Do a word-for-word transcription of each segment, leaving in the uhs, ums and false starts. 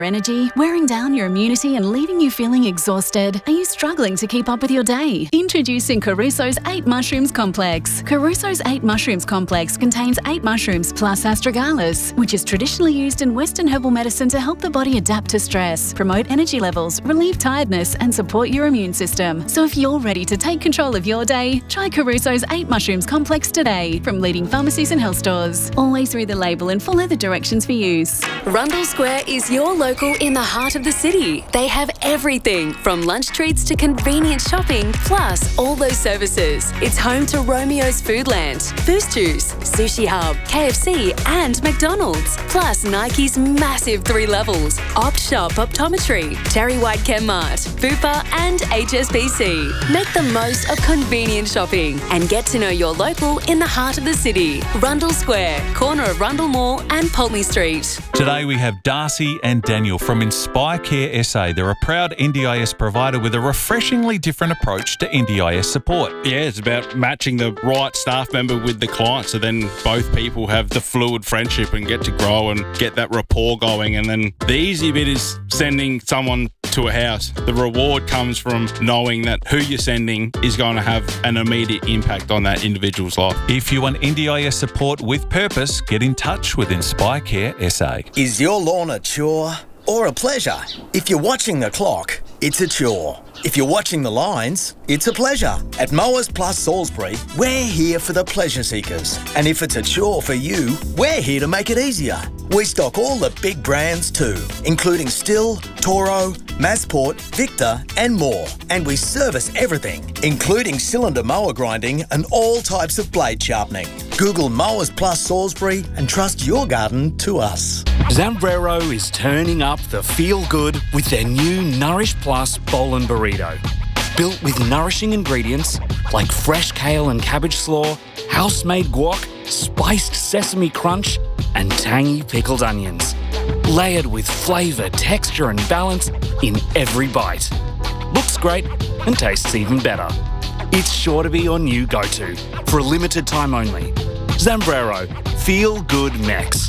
Energy, wearing down your immunity and leaving you feeling exhausted? Are you struggling to keep up with your day? Introducing Caruso's eight Mushrooms Complex. Caruso's eight Mushrooms Complex contains eight mushrooms plus astragalus, which is traditionally used in Western herbal medicine to help the body adapt to stress, promote energy levels, relieve tiredness, and support your immune system. So if you're ready to take control of your day, try Caruso's eight Mushrooms Complex today from leading pharmacies and health stores. Always read the label and follow the directions for use. Rundle Square is your local in the heart of the city. They have everything from lunch treats to convenient shopping, plus all those services. It's home to Romeo's Foodland, Boost Juice, Sushi Hub, K F C and McDonald's, plus Nike's massive three levels, Opt Shop Optometry, Terry White Chemmart, Bupa and H S B C. Make the most of convenient shopping and get to know your local in the heart of the city. Rundle Square, corner of Rundle Mall and Pulteney Street. Today we have Darcy and Daniel from Inspire Care S A. They're a proud N D I S provider with a refreshingly different approach to N D I S support. Yeah, it's about matching the right staff member with the client, so then both people have the fluid friendship and get to grow and get that rapport going. And then the easy bit is sending someone to a house. The reward comes from knowing that who you're sending is going to have an immediate impact on that individual's life. If you want N D I S support with purpose, get in touch with Inspire Care S A. Is your lawn a chore or a pleasure? If you're watching the clock, it's a chore. If you're watching the lines, it's a pleasure. At Mowers Plus Salisbury, we're here for the pleasure seekers. And if it's a chore for you, we're here to make it easier. We stock all the big brands too, including Stihl, Toro, Masport, Victor and more. And we service everything, including cylinder mower grinding and all types of blade sharpening. Google Mowers Plus Salisbury and trust your garden to us. Zambrero is turning up the feel-good with their new Nourish Plus Bowl and Burrito. Built with nourishing ingredients like fresh kale and cabbage slaw, house-made guac, spiced sesame crunch, and tangy pickled onions. Layered with flavour, texture and balance in every bite. Looks great and tastes even better. It's sure to be your new go-to for a limited time only. Zambrero, feel good Mex.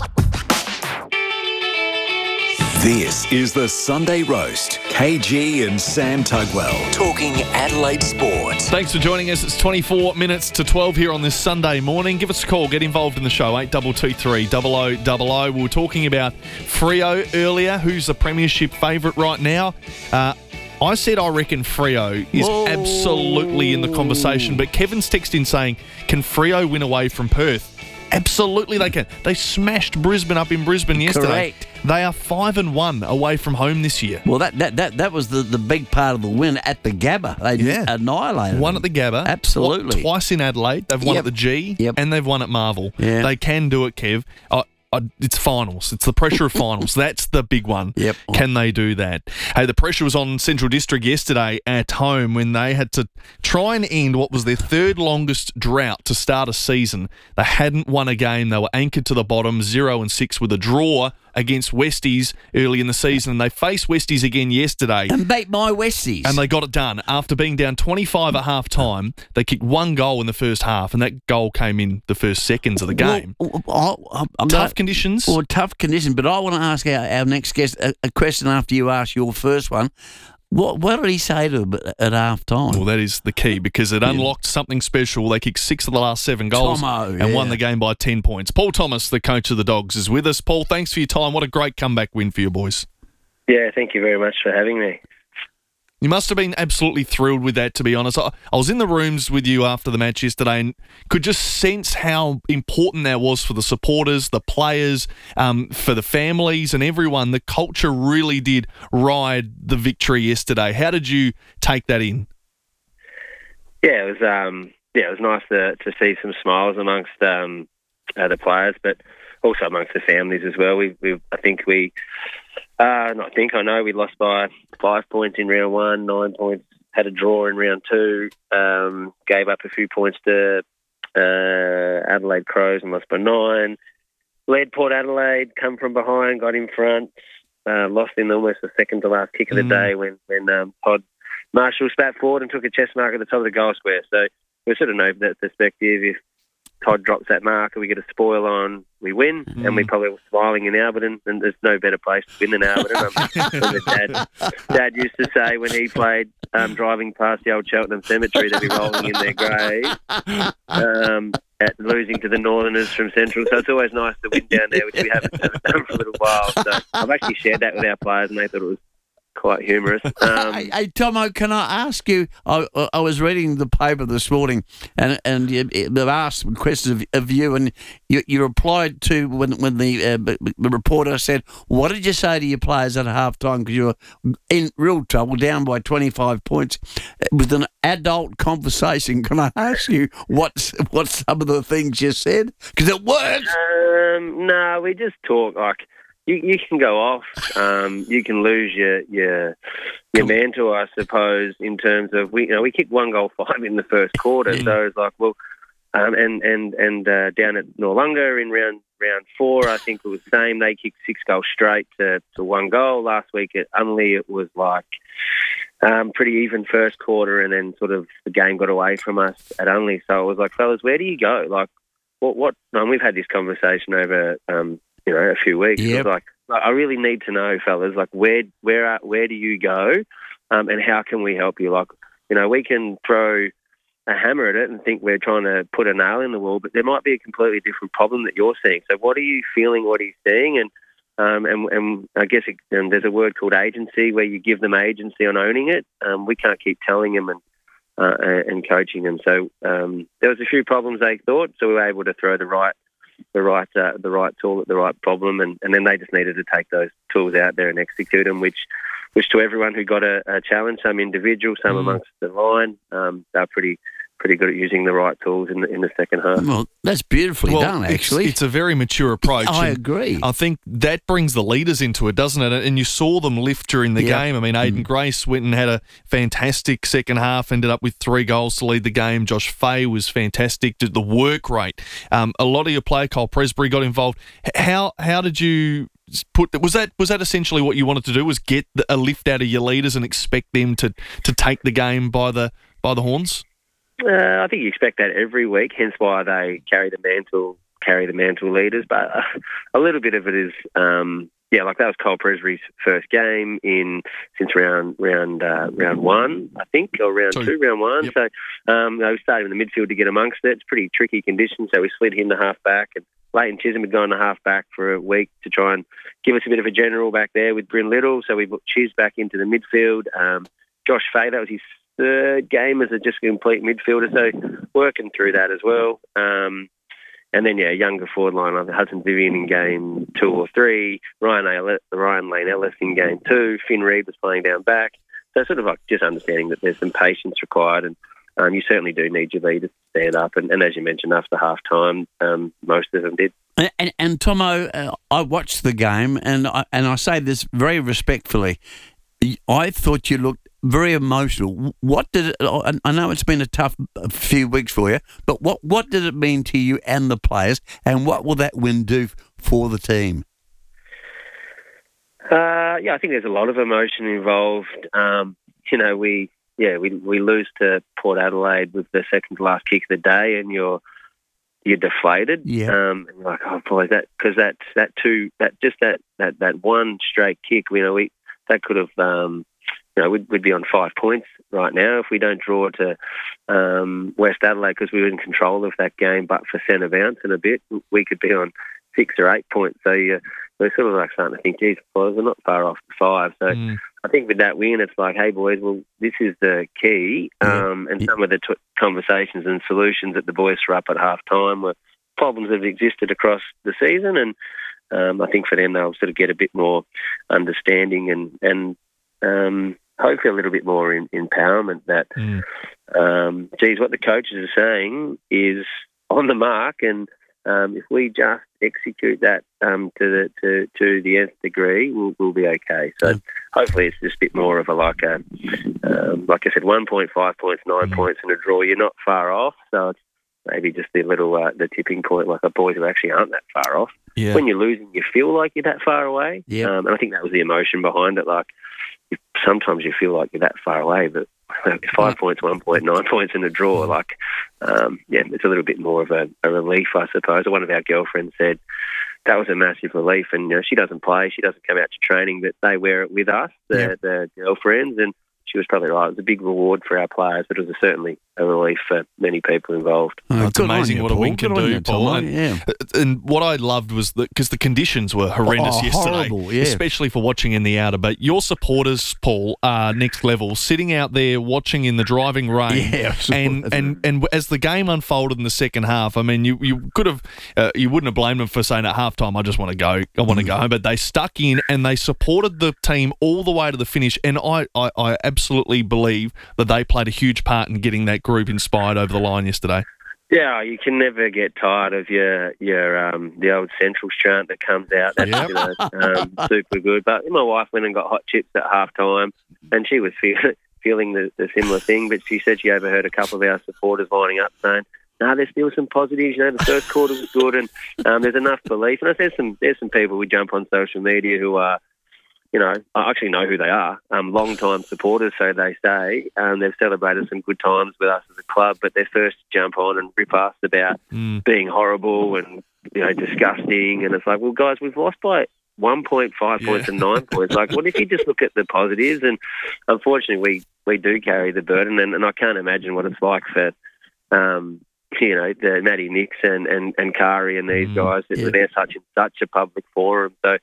This is the Sunday Roast. K G and Sam Tugwell talking Adelaide sports. Thanks for joining us. It's twenty-four minutes to twelve here on this Sunday morning. Give us a call. Get involved in the show. eight two two three, double oh double oh. We were talking about Freo earlier. Who's the premiership favourite right now? Uh, I said I reckon Freo is Whoa. absolutely in the conversation. But Kevin's texting saying, can Freo win away from Perth? Absolutely they can. They smashed Brisbane up in Brisbane yesterday. Correct. They are five and one away from home this year. Well, that that, that, that was the, the big part of the win at the Gabba. They yeah. annihilated One at the Gabba. Absolutely. Twice in Adelaide. They've won yep. at the G. Yep. And they've won at Marvel. Yeah. They can do it, Kev. I, I, it's finals. It's the pressure of finals. That's the big one. Yep. Can they do that? Hey, the pressure was on Central District yesterday at home when they had to try and end what was their third longest drought to start a season. They hadn't won a game. They were anchored to the bottom, zero and six with a draw against Westies early in the season. And they faced Westies again yesterday. And beat my Westies. And they got it done. After being down twenty-five at half-time, they kicked one goal in the first half, and that goal came in the first seconds of the game. Well, I, I'm tough not, conditions. Well, tough conditions. But I want to ask our, our next guest a, a question after you ask your first one. What what did he say to him at half time? Well, that is the key because it unlocked something special. They kicked six of the last seven goals Tomo, and yeah. won the game by ten points. Paul Thomas, the coach of the Dogs, is with us. Paul, thanks for your time. What a great comeback win for you boys. Yeah, thank you very much for having me. You must have been absolutely thrilled with that, to be honest. I, I was in the rooms with you after the match yesterday and could just sense how important that was for the supporters, the players, um, for the families and everyone. The culture really did ride the victory yesterday. How did you take that in? Yeah, it was um, yeah, it was nice to to see some smiles amongst um, uh, the players, but also amongst the families as well. We, we I think we. Uh, not think, I know we lost by five points in round one, nine points, had a draw in round two, um, gave up a few points to uh, Adelaide Crows and lost by nine. Led Port Adelaide, come from behind, got in front, uh, lost in almost the second to last kick of the mm. day when, when um, Todd Marshall spat forward and took a chest mark at the top of the goal square. So we sort of know from that perspective if Todd drops that marker, we get a spoil on, we win, mm. and we probably were smiling in Alberton, and there's no better place to win than Alberton. Um, dad, dad used to say when he played um, driving past the old Cheltenham Cemetery, they'd be rolling in their grave, um, at losing to the Northerners from Central. So it's always nice to win down there, which we haven't, haven't done for a little while. So I've actually shared that with our players, and they thought it was quite humorous. Um, hey, hey, Tomo, can I ask you? I, I was reading the paper this morning, and and you, they've asked questions of, of you, and you, you replied to when when the, uh, the reporter said, "What did you say to your players at half time? Because you were in real trouble, down by twenty-five points." With an adult conversation, can I ask you what's what some of the things you said? Because it works. Um, no, we just talk like. You, you can go off. Um, you can lose your your your mantle, I suppose. In terms of we, you know, we kicked one goal five in the first quarter, yeah. so it's like, well, um, and and and uh, down at Noarlunga in round round four, I think it was the same. They kicked six goals straight to, to one goal. Last week at Unley, it was like um, pretty even first quarter, and then sort of the game got away from us at Unley. So it was like, fellas, where do you go? Like, what? What? And we've had this conversation over. Um, you know, a few weeks. Yep. It was like, I really need to know, fellas, like where where are, where do you go, um, and how can we help you? Like, you know, we can throw a hammer at it and think we're trying to put a nail in the wall, but there might be a completely different problem that you're seeing. So what are you feeling? What are you seeing? And um, and, and I guess it, and there's a word called agency where you give them agency on owning it. Um, we can't keep telling them and uh, and coaching them. So um, there was a few problems they thought, so we were able to throw the right the right uh, the right tool at the right problem, and, and then they just needed to take those tools out there and execute them, which which to everyone who got a, a challenge, some individual, some mm. amongst the line, um, they're pretty pretty good at using the right tools in the, in the second half. Well, that's beautifully well, done, actually. It's, it's a very mature approach. I agree. I think that brings the leaders into it, doesn't it? And you saw them lift during the yeah. game. I mean, Aiden mm. Grace went and had a fantastic second half, ended up with three goals to lead the game. Josh Fay was fantastic. Did the work rate. Um, a lot of your play, Cole Presbury got involved. How how did you put was that was that essentially what you wanted to do? Was get the, a lift out of your leaders and expect them to to take the game by the by the horns? Uh, I think you expect that every week, hence why they carry the mantle, carry the mantle leaders. But uh, a little bit of it is, um, yeah, like that was Cole Presbury's first game in since round round uh, round one, I think, or round two, two round one. Yep. So um, they started in the midfield to get amongst it. It's pretty tricky conditions, so we slid him to half back, and Leighton Chisholm had gone to half back for a week to try and give us a bit of a general back there with Bryn Little. So we put Chiz back into the midfield. Um, Josh Fay, that was his third game as a just complete midfielder, so working through that as well. Um, and then, yeah, younger forward line, like Hudson Vivian in game two or three, Ryan Ellis, Ryan Lane Ellis in game two, Finn Reed was playing down back. So sort of like just understanding that there's some patience required, and um, you certainly do need your leaders to stand up. And, and as you mentioned, after half-time, um, most of them did. And, and, and Tomo, uh, I watched the game, and I, and I say this very respectfully. I thought you looked very emotional. What did it, I know it's been a tough few weeks for you, but what, what did it mean to you and the players, and what will that win do for the team? Uh, yeah, I think there's a lot of emotion involved. Um, you know, we yeah we we lose to Port Adelaide with the second to last kick of the day, and you're you're deflated. Yeah. Um, and you're like, oh boy, that because that that two that just that that that one straight kick. You know, we that could have. Um, You know, we'd, we'd be on five points right now if we don't draw to um, West Adelaide, because we were in control of that game. But for centre bounce in a bit, we could be on six or eight points. So yeah, we're sort of like starting to think, geez, boys, we're not far off the five. So mm. I think with that win, it's like, hey, boys, well, this is the key. Um, and some of the t- conversations and solutions that the boys threw up at half time were problems that have existed across the season. And um, I think for them, they'll sort of get a bit more understanding and, and um, hopefully a little bit more in, empowerment that, mm. um, geez, what the coaches are saying is on the mark, and um, if we just execute that um, to the to, to the nth degree, we'll, we'll be okay. So mm. hopefully it's just a bit more of a like a um, like I said, one point five points, nine mm. points, and a draw. You're not far off, so it's maybe just the little uh, the tipping point, like the boys who actually aren't that far off. Yeah. When you're losing, you feel like you're that far away, yeah. um, and I think that was the emotion behind it, like. Sometimes you feel like you're that far away, but five points, one point, nine points in a draw. Like, um, yeah, it's a little bit more of a, a relief, I suppose. One of our girlfriends said that was a massive relief, and you know, she doesn't play, she doesn't come out to training, but they wear it with us, the, Yeah. the girlfriends, and she was probably right. It was a big reward for our players, but it was certainly a relief for many people involved. Oh, It's good on amazing you, what a Paul. win can Good on do, you, Paul. Tomo. And, Yeah. and what I loved was that because the conditions were horrendous Oh, yesterday, horrible, yeah. especially for watching in the outer. But your supporters, Paul, are next level, sitting out there watching in the driving rain. Yeah, and and and as the game unfolded in the second half, I mean, you you could have uh, you wouldn't have blamed them for saying at halftime, I just want to go, I want to go home. But they stuck in and they supported the team all the way to the finish. And I I, I absolutely believe that they played a huge part in getting that group inspired over the line yesterday. Yeah, you can never get tired of your your um, the old Central chant that comes out. That's Yep. you know, um, super good. But my wife went and got hot chips at half time, and she was feel, feeling the, the similar thing. But she said she overheard a couple of our supporters lining up saying, "No, there's still some positives. You know, the first quarter was good, and um, there's enough belief." And there's some there's some people who jump on social media who are, you know, I actually know who they are, um, long-time supporters, so they say. Um, they've celebrated some good times with us as a club, but they're first to jump on and rip us about Mm. being horrible and, you know, disgusting. And it's like, well, guys, we've lost by one point five Yeah. points and nine points. Like, what if you just look at the positives? And unfortunately, we, we do carry the burden, and, and I can't imagine what it's like for, um, you know, the Matty Nix and, and, and Kari and these Mm, guys. yeah. They're such in such a public forum. So,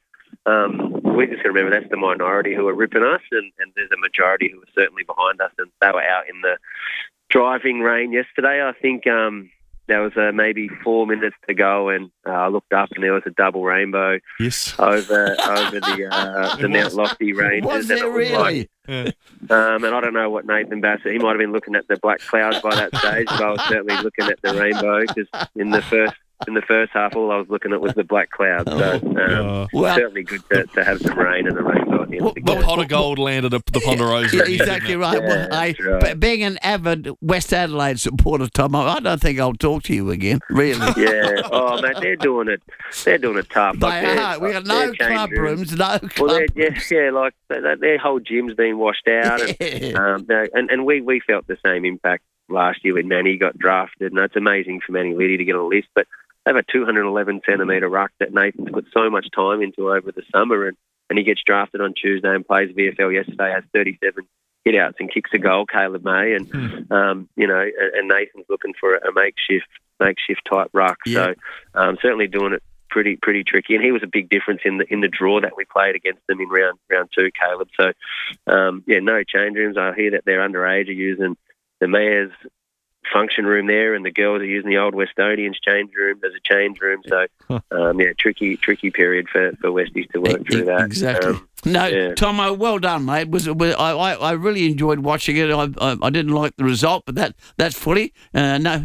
Um, we just got to remember that's the minority who are ripping us, and, and there's a majority who are certainly behind us, and they were out in the driving rain yesterday. I think um, there was uh, maybe four minutes to go, and uh, I looked up and there was a double rainbow Yes. over over the uh, the Mount Lofty ranges. Was and there it was like- really? Yeah. um, and I don't know what Nathan Bassett, he might have been looking at the black clouds by that stage, but I was certainly looking at the rainbow, because in the first in the first half, all I was looking at was the black clouds. So um, Uh, Well- certainly good to, to have some rain and a rainbow at the end of the the game. pot of gold landed at the Ponderosa. Yeah, again, exactly didn't it? right. Yeah, Well, that's hey, right. but being an avid West Adelaide supporter, Tom, I don't think I'll talk to you again. Really. Yeah. Oh, mate, they're doing it. They're doing it tough. They Like, they're- are. We got their no change club rooms, no Well, club they're- yeah, rooms. yeah, like they- they- their whole gym's been washed out, and Yeah. um, they- and and we we felt the same impact last year when Manny got drafted, and it's amazing for Manny Liddy to get on the list, but they have a two hundred eleven centimetre ruck that Nathan's put so much time into over the summer, and, and he gets drafted on Tuesday and plays V F L yesterday, has thirty-seven hit-outs and kicks a goal, Caleb May, and, Hmm. um, you know, and, and Nathan's looking for a makeshift makeshift type ruck, Yeah. so um, certainly doing it pretty pretty tricky, and he was a big difference in the in the draw that we played against them in round round two, Caleb. So, um, yeah, no change rooms. I hear that they're underage, are using the mayor's function room there, and the girls are using the old Westonians change room as a change room. So, um, yeah, tricky tricky period for, for Westies to work through that. Exactly. Um, no, yeah. Tomo, well done, mate. Was, was I, I, I really enjoyed watching it. I, I, I didn't like the result, but that that's footy. Uh, no,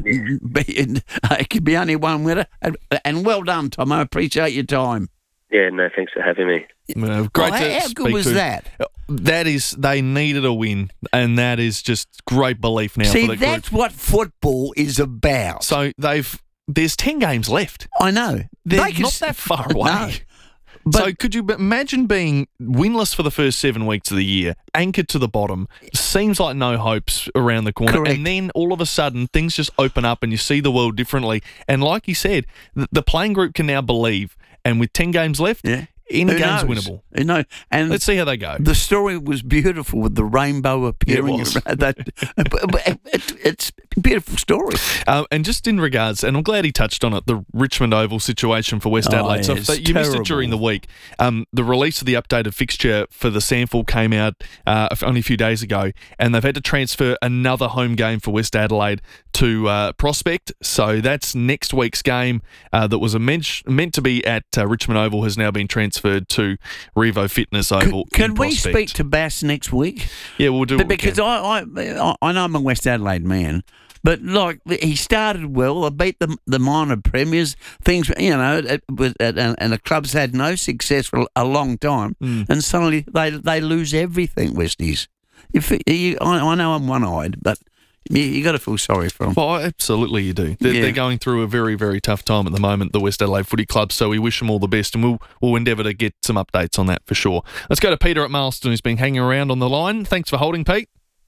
it could be only one winner. And, and well done, Tomo. I appreciate your time. yeah, no, thanks for having me. Uh, great Well, to how speak good was to. that? That is, they needed a win, and that is just great belief now See, for the group. that's what football is about. So they've there's ten games left. I know. They're They can not s- that far away. No. But so could you b- imagine being winless for the first seven weeks of the year, anchored to the bottom? Seems like no hopes around the corner, Correct. and then all of a sudden things just open up, and you see the world differently. And like you said, the, the playing group can now believe. And with ten games left, yeah. any Who game's knows? winnable. You know, and Let's see how they go. the story was beautiful with the rainbow appearing. was. around that, but, but it, it's a beautiful story. Uh, and just in regards, and I'm glad he touched on it, the Richmond Oval situation for West Oh, Adelaide. So yeah, if it's that- you missed it terrible. during the week. Um, the release of the updated fixture for the Sandford came out uh, only a few days ago, and they've had to transfer another home game for West Adelaide to uh, Prospect. So that's next week's game uh, that was a meant, meant to be at uh, Richmond Oval has now been transferred to Revo Fitness Oval. Can, can in we Prospect. speak to Bass next week? Yeah, we'll do But what we because can. I, I, I know I'm a West Adelaide man, but like he started well. I beat the the minor premiers. Things, you know, it was, and, and the club's had no success for a long time, Mm. and suddenly they they lose everything. Westies. If you, I, I know I'm one eyed, but you, you got to feel sorry for them. Well, absolutely you do. They're, Yeah. they're going through a very, very tough time at the moment, the West Adelaide Footy Club, so we wish them all the best, and we'll, we'll endeavour to get some updates on that for sure. Let's go to Peter at Marston, who's been hanging around on the line. Thanks for holding, Pete.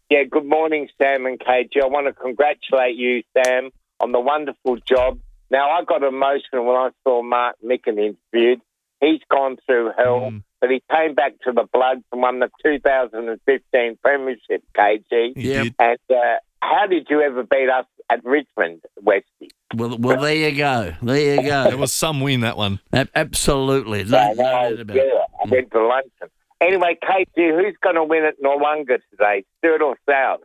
Yeah, good morning, Sam and K G. I want to congratulate you, Sam, on the wonderful job. Now, I got emotional when I saw Mark Micken interviewed. He's gone through hell, mm. but he came back to the Bloods and won the two thousand fifteen Premiership, K G. Yeah. And uh, how did you ever beat us at Richmond, Westie? Well, well, there you go. There you go. There was some win, that one. A- absolutely. No, Yeah, no no, doubt about yeah, it. I went to luncheon. Anyway, K G, who's going to win at Norwunga today, Sturt or South?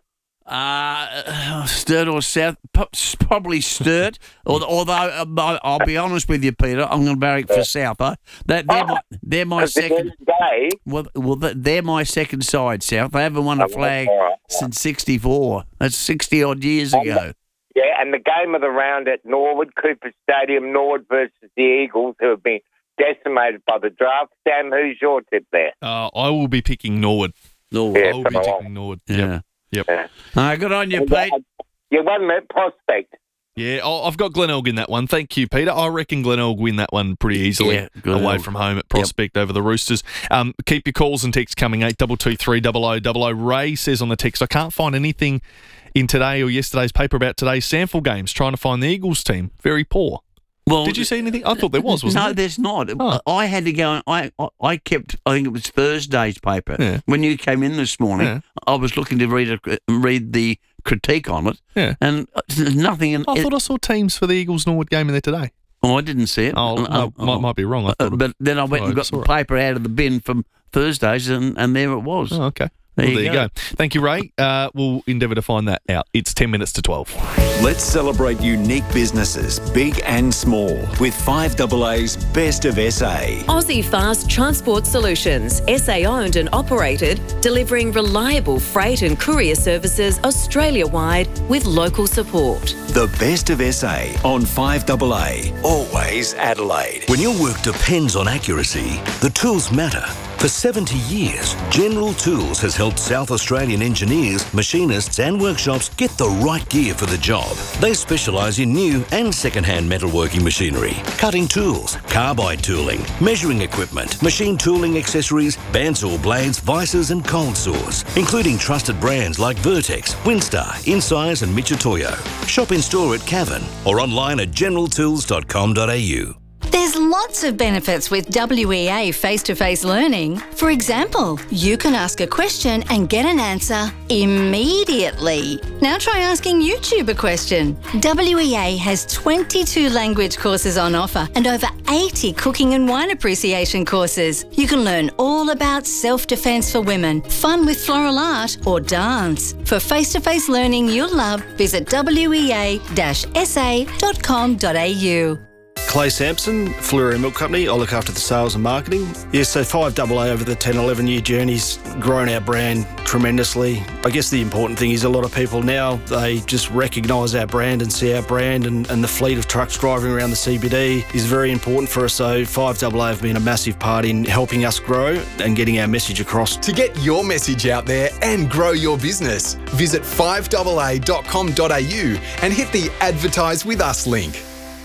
Uh, Sturt or South? P- Probably Sturt. Although, um, I- I'll be honest with you, Peter, I'm going to barrack for South. Huh? That, they're, my, they're my At the end second. of the day, Well, well, th- they're my second side, South. They haven't won a Oh, flag all right, all right. since sixty-four. That's sixty odd years ago. yeah, and the game of the round at Norwood, Cooper Stadium, Norwood versus the Eagles, who have been decimated by the draft. Sam, who's your tip there? Uh, I will be picking Norwood. No. Yeah, I will be come on. picking Norwood. Yeah. Yep. Yeah. Uh, good on you, Pete. You won that Prospect. Yeah, oh, I've got Glenelg in that one. Thank you, Peter. I reckon Glenelg win that one pretty easily Yeah, Glenelg. away from home at Prospect over the Roosters. Um, keep your calls and texts coming, eight two two three double oh double oh. Ray says on the text, I can't find anything in today or yesterday's paper about today's sample games, trying to find the Eagles team. Very poor. Well, Did you see anything? I thought there was, wasn't no, there? there's not. Oh. I had to go and I, I, I kept, I think it was Thursday's paper. Yeah. When you came in this morning, Yeah. I was looking to read a, read the critique on it, Yeah. and there's nothing in I it. thought I saw teams for the Eagles-Norwood game in there today. Oh, I didn't see it. Oh, Uh, no, might, might be wrong. I uh, thought but then I went I and got saw the it. paper out of the bin from Thursdays, and, and there it was. Oh, okay. There Well, you there you go. go. Thank you, Ray. Uh, we'll endeavour to find that out. It's ten minutes to twelve. Let's celebrate unique businesses, big and small, with five A A's Best of S A. Aussie Fast Transport Solutions, S A owned and operated, delivering reliable freight and courier services Australia-wide with local support. The Best of S A on five A A. Always Adelaide. When your work depends on accuracy, the tools matter. For seventy years, General Tools has helped South Australian engineers, machinists and workshops get the right gear for the job. They specialise in new and second-hand metalworking machinery, cutting tools, carbide tooling, measuring equipment, machine tooling accessories, bandsaw blades, vices and cold saws, including trusted brands like Vertex, Winstar, Incise and Michitoyo. Shop in store at Cavan or online at general tools dot com dot a u. There's lots of benefits with W E A face-to-face learning. For example, you can ask a question and get an answer immediately. Now try asking YouTube a question. W E A has twenty-two language courses on offer and over eighty cooking and wine appreciation courses. You can learn all about self-defense for women, fun with floral art or dance. For face-to-face learning you'll love, visit w e a dash s a dot com dot a u. Clay Sampson, Fleury Milk Company. I look after the sales and marketing. Yes, so five A A over the ten, eleven year journey's grown our brand tremendously. I guess the important thing is a lot of people now, they just recognise our brand and see our brand, and, and the fleet of trucks driving around the C B D is very important for us. So five A A have been a massive part in helping us grow and getting our message across. To get your message out there and grow your business, visit five A A dot com dot a u and hit the Advertise With Us link.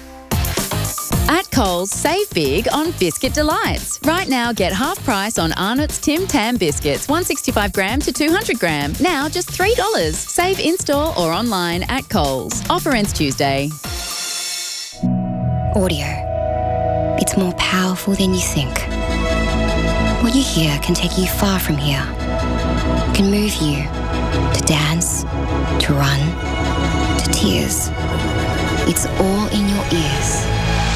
At Coles, save big on Biscuit Delights. Right now, get half price on Arnott's Tim Tam biscuits, one sixty-five gram to two hundred gram. Now just three dollars. Save in-store or online at Coles. Offer ends Tuesday. Audio. It's more powerful than you think. What you hear can take you far from here. It can move you to dance, to run, to tears. It's all in your ears.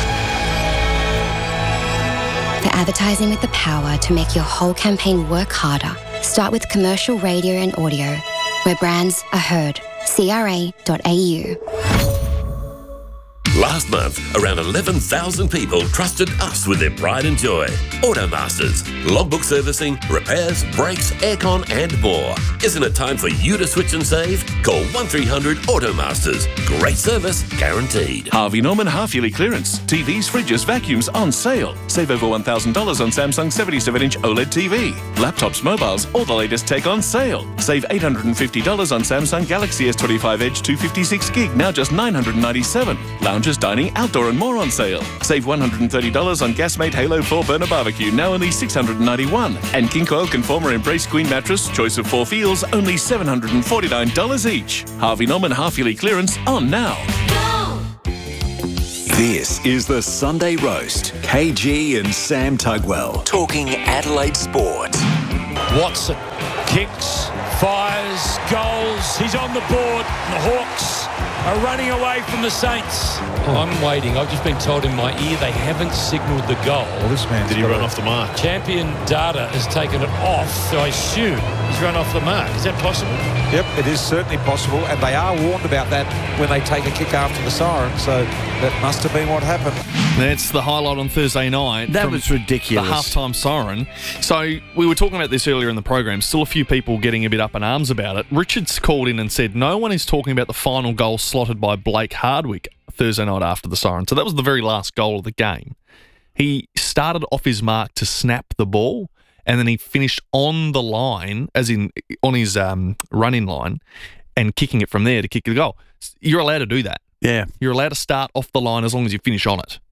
For advertising with the power to make your whole campaign work harder, start with commercial radio and audio, where brands are heard. C R A dot A U. Last month, around eleven thousand people trusted us with their pride and joy. Automasters. Logbook servicing, repairs, brakes, aircon and more. Isn't it time for you to switch and save? Call one three hundred Automasters. Great service guaranteed. Harvey Norman half-yearly clearance. T Vs, fridges, vacuums on sale. Save over one thousand dollars on Samsung seventy-seven inch OLED T V. Laptops, mobiles, all the latest tech on sale. Save eight hundred fifty dollars on Samsung Galaxy S twenty-five Edge two fifty-six gig, now just nine hundred ninety-seven dollars. Lounges lounges, dining, outdoor and more on sale. Save one hundred thirty dollars on Gasmate Halo four Burner Barbecue, now only six hundred ninety-one dollars. And King Coil Conformer Embrace Queen Mattress, choice of four feels, only seven hundred forty-nine dollars each. Harvey Norman half-yearly clearance on now. This is the Sunday Roast. K G and Sam Tugwell talking Adelaide sport. Watson kicks, fires, goals. He's on the board. The Hawks are running away from the Saints. I'm waiting. I've just been told in my ear they haven't signalled the goal. Well, this man did he run off the mark? Champion Data has taken it off, so I assume he's run off the mark. Is that possible? Yep, it is certainly possible, and they are warned about that when they take a kick after the siren, so that must have been what happened. That's the highlight on Thursday night. That was ridiculous. The halftime siren. So we were talking about this earlier in the program. Still a few people getting a bit up in arms about it. Richards called in and said no one is talking about the final goal slotted by Blake Hardwick Thursday night after the siren. So that was the very last goal of the game. He started off his mark to snap the ball, and then he finished on the line, as in on his um, run-in line, and kicking it from there to kick the goal. You're allowed to do that. Yeah. You're allowed to start off the line as long as you finish on it.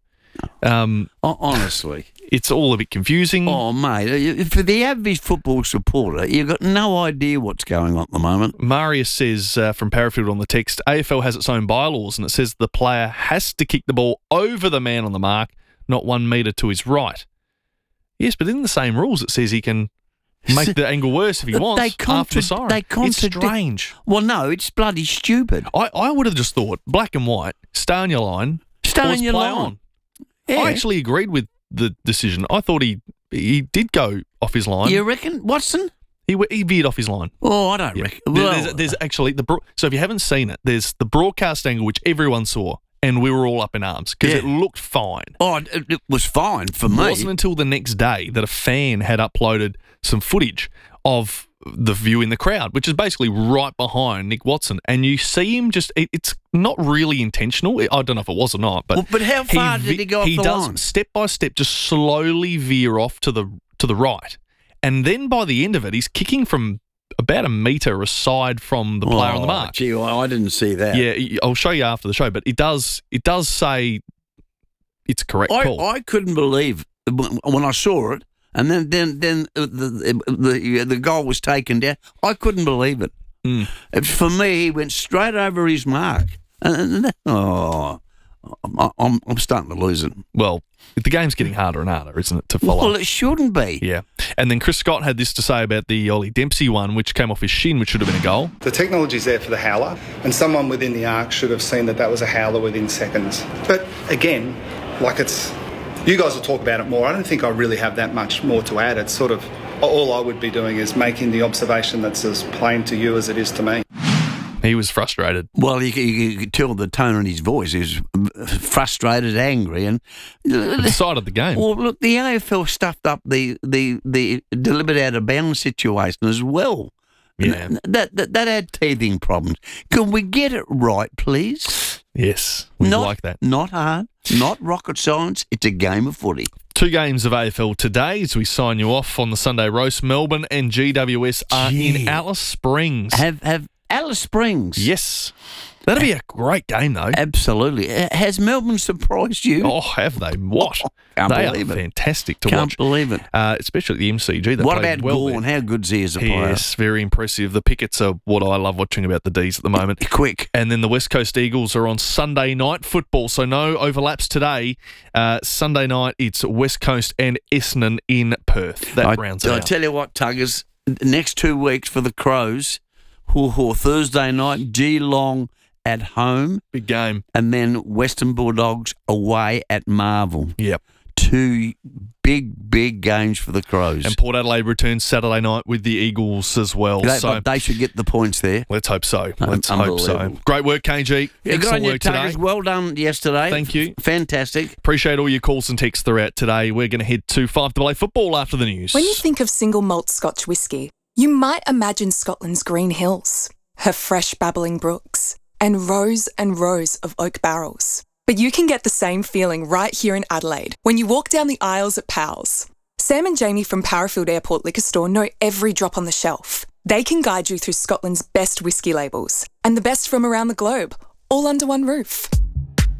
Um, Honestly. It's all a bit confusing. Oh, mate, for the average football supporter, you've got no idea what's going on at the moment. Marius says uh, from Parafield on the text, A F L has its own bylaws and it says the player has to kick the ball over the man on the mark, not one metre to his right. Yes, but in the same rules it says he can make the angle worse if he wants they contra- after the siren. They it's contradict- strange. Well, no, it's bloody stupid. I, I would have just thought, black and white, stay on your line. Stay on or your play line. On. Yeah. I actually agreed with the decision. I thought he he did go off his line. You reckon, Watson? He he veered off his line. Oh, I don't Yeah. reckon. There- Well, there's, there's actually the bro- so if you haven't seen it, there's the broadcast angle which everyone saw, and we were all up in arms because Yeah. it looked fine. oh, it, it was fine for It me. wasn't until the next day that a fan had uploaded some footage of the view in the crowd, which is basically right behind Nick Watson, and you see him just. It, it's not really intentional. I don't know if it was or not, but Well, but how far ve- did he go off He the does line? step by step, just slowly veer off to the to the right, and then by the end of it, he's kicking from about a metre aside from the player on the Oh, mark. Gee, well, I didn't see that. Yeah, I'll show you after the show, but it does it does say it's a correct I, call. I couldn't believe when when I saw it, and then then then the the, the, the goal was taken down. I couldn't believe it. Mm. For me, he went straight over his mark. And, and, oh, I'm, I'm I'm starting to lose it. Well, the game's getting harder and harder, isn't it, to follow? Well, it shouldn't be. Yeah. And then Chris Scott had this to say about the Ollie Dempsey one, which came off his shin, which should have been a goal. The technology's there for the howler, and someone within the arc should have seen that that was a howler within seconds. But again, like it's, you guys will talk about it more. I don't think I really have that much more to add. It's sort of, all I would be doing is making the observation that's as plain to you as it is to me. He was frustrated. Well, you, you, you could tell the tone in his voice. He was frustrated, angry, and decided the game. Well, look, the A F L stuffed up the the, the deliberate out of bounds situation as well. Yeah, that that, that had teething problems. Can we get it right, please? Yes, we not, like that. Not hard, not rocket science. It's a game of footy. Two games of A F L today as we sign you off on the Sunday roast. Melbourne and G W S are Gee. in Alice Springs. Have have Alice Springs? Yes. That'll be a great game, though. Absolutely. Has Melbourne surprised you? Oh, have they? What? Can't they believe are it. fantastic to Can't watch. believe it. Uh, especially at the M C G. They What played about well Gorn? there. How good's he as a player? Yes, very impressive. The Pickets are what I love watching about the D's at the moment. Quick. And then the West Coast Eagles are on Sunday night football, so no overlaps today. Uh, Sunday night, it's West Coast and Essendon in Perth. That I, rounds it I out. tell you what, Tuggers, the next two weeks for the Crows, hoo, hoo, Thursday night, Geelong at home. Big game. And then Western Bulldogs away at Marvel. Yep. Two big, big games for the Crows. And Port Adelaide returns Saturday night with the Eagles as well. They, so but they should get the points there. let's hope so. Um, Let's hope so. unbelievable. Great work, K G. Yeah, good on Excellent you, work today. Tuggers. Well done yesterday. Thank you. Fantastic. Appreciate all your calls and texts throughout today. We're going to head to five A A football after the news. When you think of single malt Scotch whisky, you might imagine Scotland's green hills, her fresh babbling brooks, and rows and rows of oak barrels. But you can get the same feeling right here in Adelaide when you walk down the aisles at Powell's. Sam and Jamie from Parafield Airport Liquor Store know every drop on the shelf. They can guide you through Scotland's best whisky labels and the best from around the globe, all under one roof.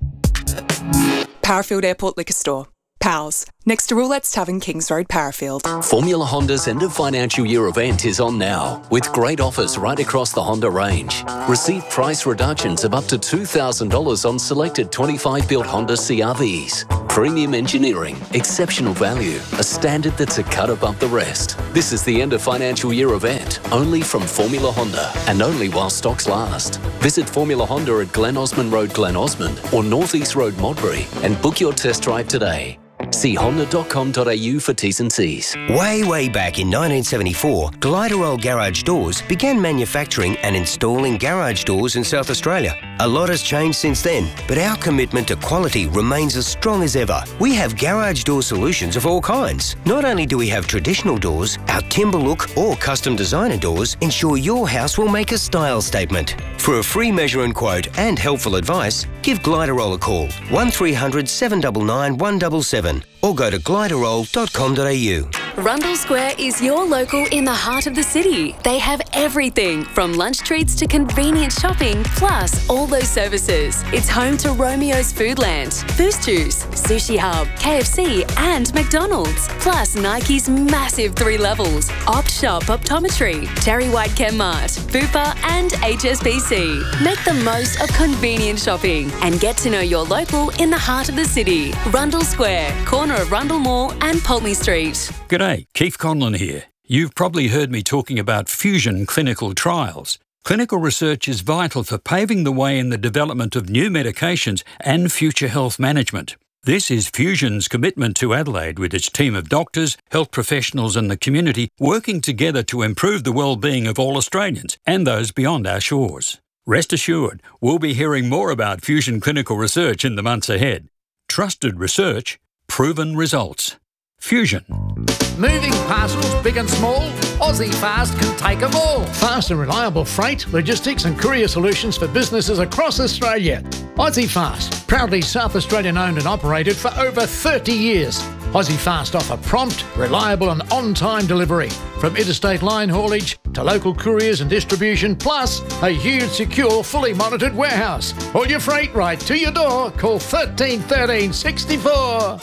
Parafield Airport Liquor Store. Pals, next to Roulette's Tavern, Kings Road, Parafield. Formula Honda's end of financial year event is on now, with great offers right across the Honda range. Receive price reductions of up to two thousand dollars on selected twenty-five built Honda C R Vs. Premium engineering, exceptional value, a standard that's a cut above the rest. This is the end of financial year event, only from Formula Honda, and only while stocks last. Visit Formula Honda at Glen Osmond Road, Glen Osmond, or North East Road, Modbury, and book your test drive today. See honda dot com dot a u for T's and C's. Way, way back in nineteen seventy-four, Gliderol Garage Doors began manufacturing and installing garage doors in South Australia. A lot has changed since then, but our commitment to quality remains as strong as ever. We have garage door solutions of all kinds. Not only do we have traditional doors, our timber look or custom designer doors ensure your house will make a style statement. For a free measure and quote and helpful advice, give Gliderol a call, one three hundred, seven nine nine, one seven seven, or go to gliderol dot com dot a u. Rundle Square is your local in the heart of the city. They have everything from lunch treats to convenient shopping, plus all those services. It's home to Romeo's Foodland, Boost Juice, Sushi Hub, K F C and McDonald's. Plus Nike's massive three levels, Opt Shop Optometry, Terry White Chemmart, Bupa and H S B C. Make the most of convenient shopping and get to know your local in the heart of the city. Rundle Square, corner of Rundle Mall and Pulteney Street. G'day, Keith Conlon here. You've probably heard me talking about fusion clinical trials. Clinical research is vital for paving the way in the development of new medications and future health management. This is Fusion's commitment to Adelaide, with its team of doctors, health professionals and the community working together to improve the well-being of all Australians and those beyond our shores. Rest assured, we'll be hearing more about fusion clinical research in the months ahead. Trusted research, proven results. Fusion. Moving parcels, big and small, Aussie Fast can take them all. Fast and reliable freight, logistics and courier solutions for businesses across Australia. Aussie Fast, proudly South Australian owned and operated for over thirty years. Aussie Fast offer prompt, reliable and on-time delivery, from interstate line haulage to local couriers and distribution, plus a huge, secure, fully monitored warehouse. All your freight right to your door. Call thirteen thirteen sixty-four.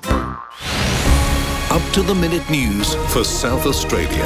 Up to the minute news for South Australia.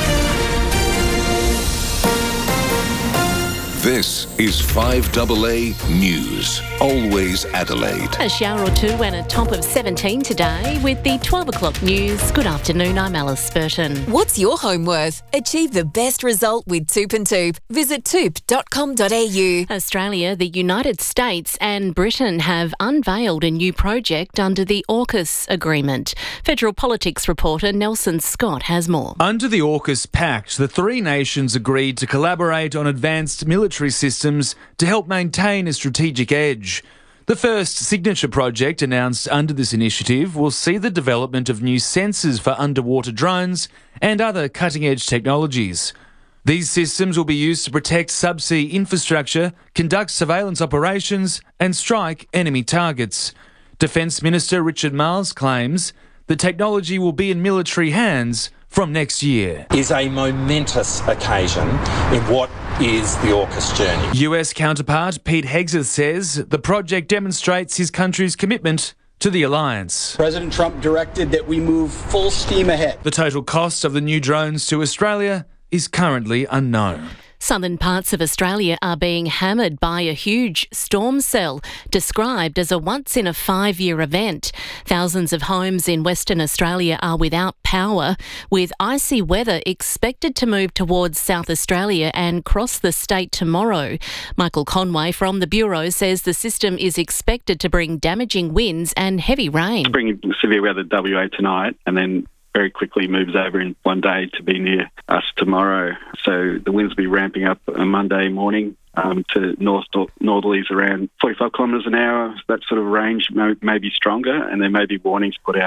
This is five A A News. Always Adelaide. A shower or two and a top of seventeen today with the twelve o'clock news. Good afternoon, I'm Alice Spurton. What's your home worth? Achieve the best result with Toop and Toop. Visit toop dot com dot a u. Australia, the United States and Britain have unveiled a new project under the AUKUS agreement. Federal politics reporter Nelson Scott has more. Under the AUKUS Pact, the three nations agreed to collaborate on advanced military systems to help maintain a strategic edge. The first signature project announced under this initiative will see the development of new sensors for underwater drones and other cutting-edge technologies. These systems will be used to protect subsea infrastructure, conduct surveillance operations and strike enemy targets. Defence Minister Richard Marles claims the technology will be in military hands from next year. Is a momentous occasion in what is the AUKUS journey. U S counterpart Pete Hegseth says the project demonstrates his country's commitment to the alliance. President Trump directed that we move full steam ahead. The total cost of the new drones to Australia is currently unknown. Southern parts of Australia are being hammered by a huge storm cell, described as a once-in-a-five-year event. Thousands of homes in Western Australia are without power, with icy weather expected to move towards South Australia and cross the state tomorrow. Michael Conway from the Bureau says the system is expected to bring damaging winds and heavy rain. It's bringing severe weather to W A tonight and then very quickly moves over in one day to be near us tomorrow. So the winds will be ramping up on Monday morning um, to north northerlies around forty-five kilometres an hour. That sort of range may, may be stronger, and there may be warnings put out.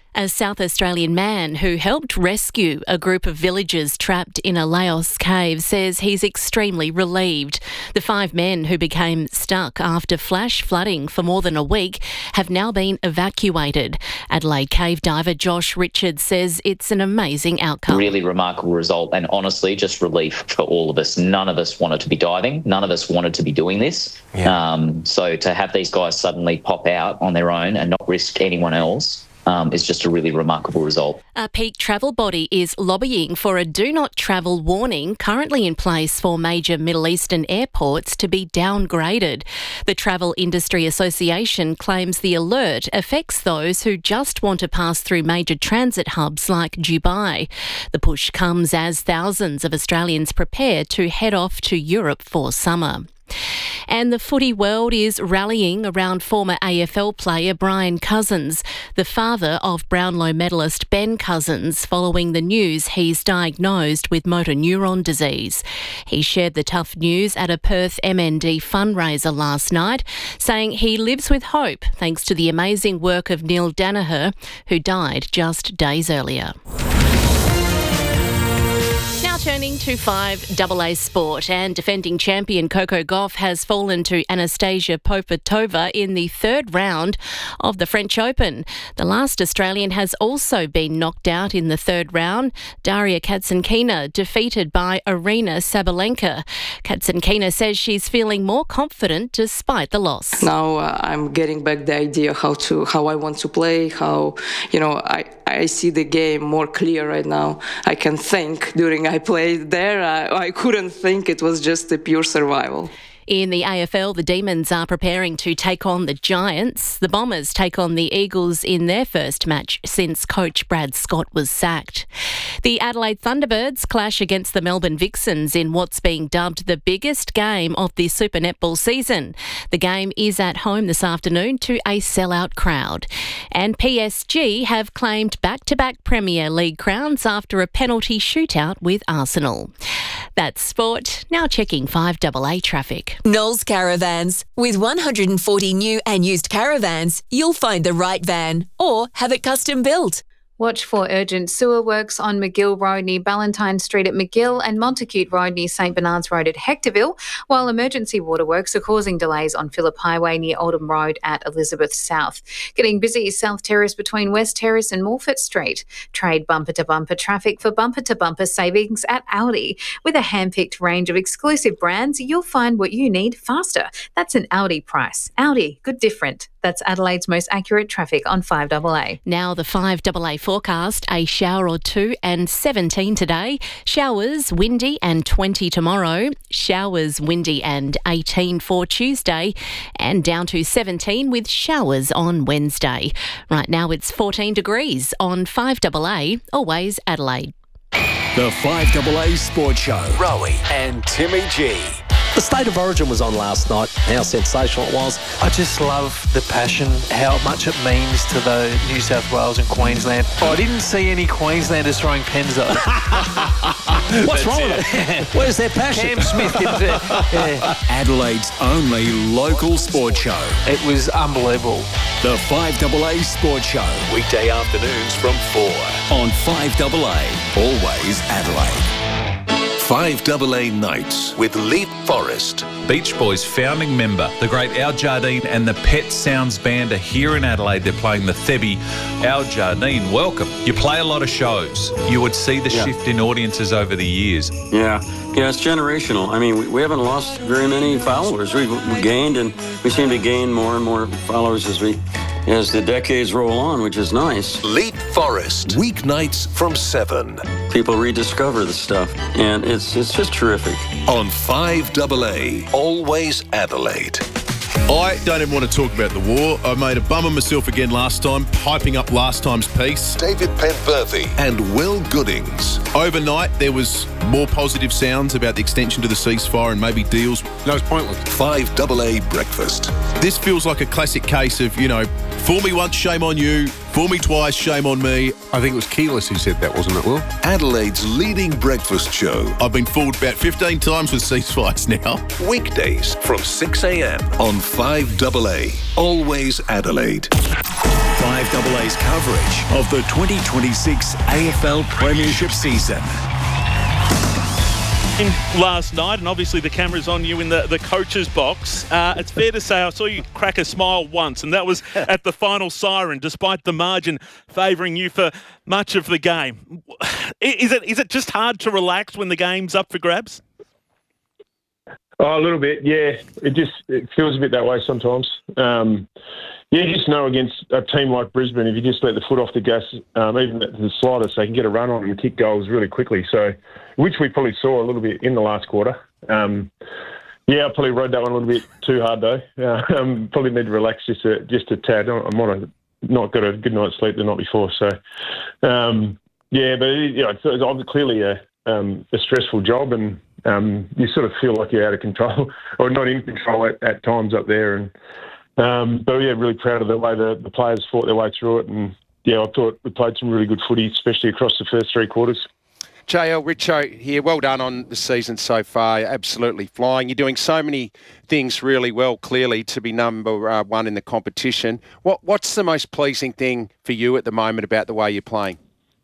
A South Australian man who helped rescue a group of villagers trapped in a Laos cave says he's extremely relieved. The five men who became stuck after flash flooding for more than a week have now been evacuated. Adelaide cave diver Josh Richards says it's an amazing outcome. Really remarkable result, and honestly just relief for all of us. None of us wanted to be diving. None of us wanted to be doing this. Yeah. Um, so to have these guys suddenly pop out on their own and not risk anyone else Um, is just a really remarkable result. A peak travel body is lobbying for a do not travel warning currently in place for major Middle Eastern airports to be downgraded. The Travel Industry Association claims the alert affects those who just want to pass through major transit hubs like Dubai. The push comes as thousands of Australians prepare to head off to Europe for summer. And the footy world is rallying around former A F L player Brian Cousins, the father of Brownlow medalist Ben Cousins, following the news he's diagnosed with motor neuron disease. He shared the tough news at a Perth M N D fundraiser last night, saying he lives with hope thanks to the amazing work of Neil Danaher, who died just days earlier. Turning to five double A sport, and defending champion Coco Gauff has fallen to Anastasia Popotova in the third round of the French Open. The last Australian has also been knocked out in the third round. Daria Katsankina defeated by Arina Sabalenka. Katsankina says she's feeling more confident despite the loss. Now uh, I'm getting back the idea how to how I want to play, how, you know, I, I see the game more clear right now. I can think during I played there. I, I couldn't think. It was just a pure survival. In the A F L, the Demons are preparing to take on the Giants. The Bombers take on the Eagles in their first match since coach Brad Scott was sacked. The Adelaide Thunderbirds clash against the Melbourne Vixens in what's being dubbed the biggest game of the Super Netball season. The game is at home this afternoon to a sellout crowd. And P S G have claimed back-to-back Premier League crowns after a penalty shootout with Arsenal. That's sport. Now checking five double A traffic. Knowles Caravans. With one hundred forty new and used caravans, you'll find the right van or have it custom built. Watch for urgent sewer works on McGill Road near Ballantyne Street at McGill and Montacute Road near St Bernard's Road at Hectorville, while emergency water works are causing delays on Phillip Highway near Oldham Road at Elizabeth South. Getting busy is South Terrace between West Terrace and Morfett Street. Trade bumper-to-bumper traffic for bumper-to-bumper savings at Audi. With a hand-picked range of exclusive brands, you'll find what you need faster. That's an Audi price. Audi, good different. That's Adelaide's most accurate traffic on five double A. Now the five double A forecast, a shower or two and seventeen today. Showers, windy and twenty tomorrow. Showers, windy and eighteen for Tuesday. And down to seventeen with showers on Wednesday. Right now it's fourteen degrees on five double A, always Adelaide. The five double A Sports Show. Rowie and Timmy G. The State of Origin was on last night, how sensational it was. I just love the passion, how much it means to the New South Wales and Queensland. I didn't see any Queenslanders throwing pens though. What's wrong with it? Where's their passion? Cam Smith didn't it? Yeah. Adelaide only local sports show. It was unbelievable. The five double A Sports Show. Weekday afternoons from four on five double A. Always Adelaide. five double A Nights with Leaf Forest. Beach Boys founding member, the great Al Jardine and the Pet Sounds Band are here in Adelaide. They're playing the Thebby. Al Jardine, welcome. You play a lot of shows. You would see the yeah. shift in audiences over the years. Yeah, yeah, it's generational. I mean, we, we haven't lost very many followers. We've we gained, and we seem to gain more and more followers as we as the decades roll on, which is nice. Leap Forest, weeknights from seven. People rediscover the stuff, and it's it's just terrific. On five double A, always Adelaide. I don't even want to talk about the war. I made a bum of myself again last time, hyping up last time's piece. David Penberthy and Will Goodings. Overnight, there was more positive sounds about the extension to the ceasefire and maybe deals. No, it's pointless. five double A Breakfast. This feels like a classic case of, you know, fool me once, shame on you. Fool me twice, shame on me. I think it was Keyless who said that, wasn't it, Will? Adelaide's leading breakfast show. I've been fooled about fifteen times with ceasefires now. Weekdays from six a.m. on five double A. Always Adelaide. five double A's coverage of the twenty twenty-six A F L Premiership season. Last night, and obviously the camera's on you in the, the coach's box. Uh, it's fair to say I saw you crack a smile once, and that was at the final siren, despite the margin favouring you for much of the game. Is it is it just hard to relax when the game's up for grabs? Oh, a little bit, yeah. It just it feels a bit that way sometimes. Um, yeah, you just know against a team like Brisbane, if you just let the foot off the gas, um, even at the slightest, they can get a run on and kick goals really quickly. So, which we probably saw a little bit in the last quarter. Um, yeah, I probably rode that one a little bit too hard though. Uh, um, probably need to relax just a just a tad. I might have not got a good night's sleep the night before. So, um, yeah, but you know, it's, it's clearly a um, a stressful job, and um, you sort of feel like you're out of control or not in control at, at times up there. And um, but yeah, really proud of the way the, the players fought their way through it. And yeah, I thought we played some really good footy, especially across the first three quarters. J L Richo here. Well done on the season so far. You're absolutely flying. You're doing so many things really well, clearly, to be number uh, one in the competition. What What's the most pleasing thing for you at the moment about the way you're playing?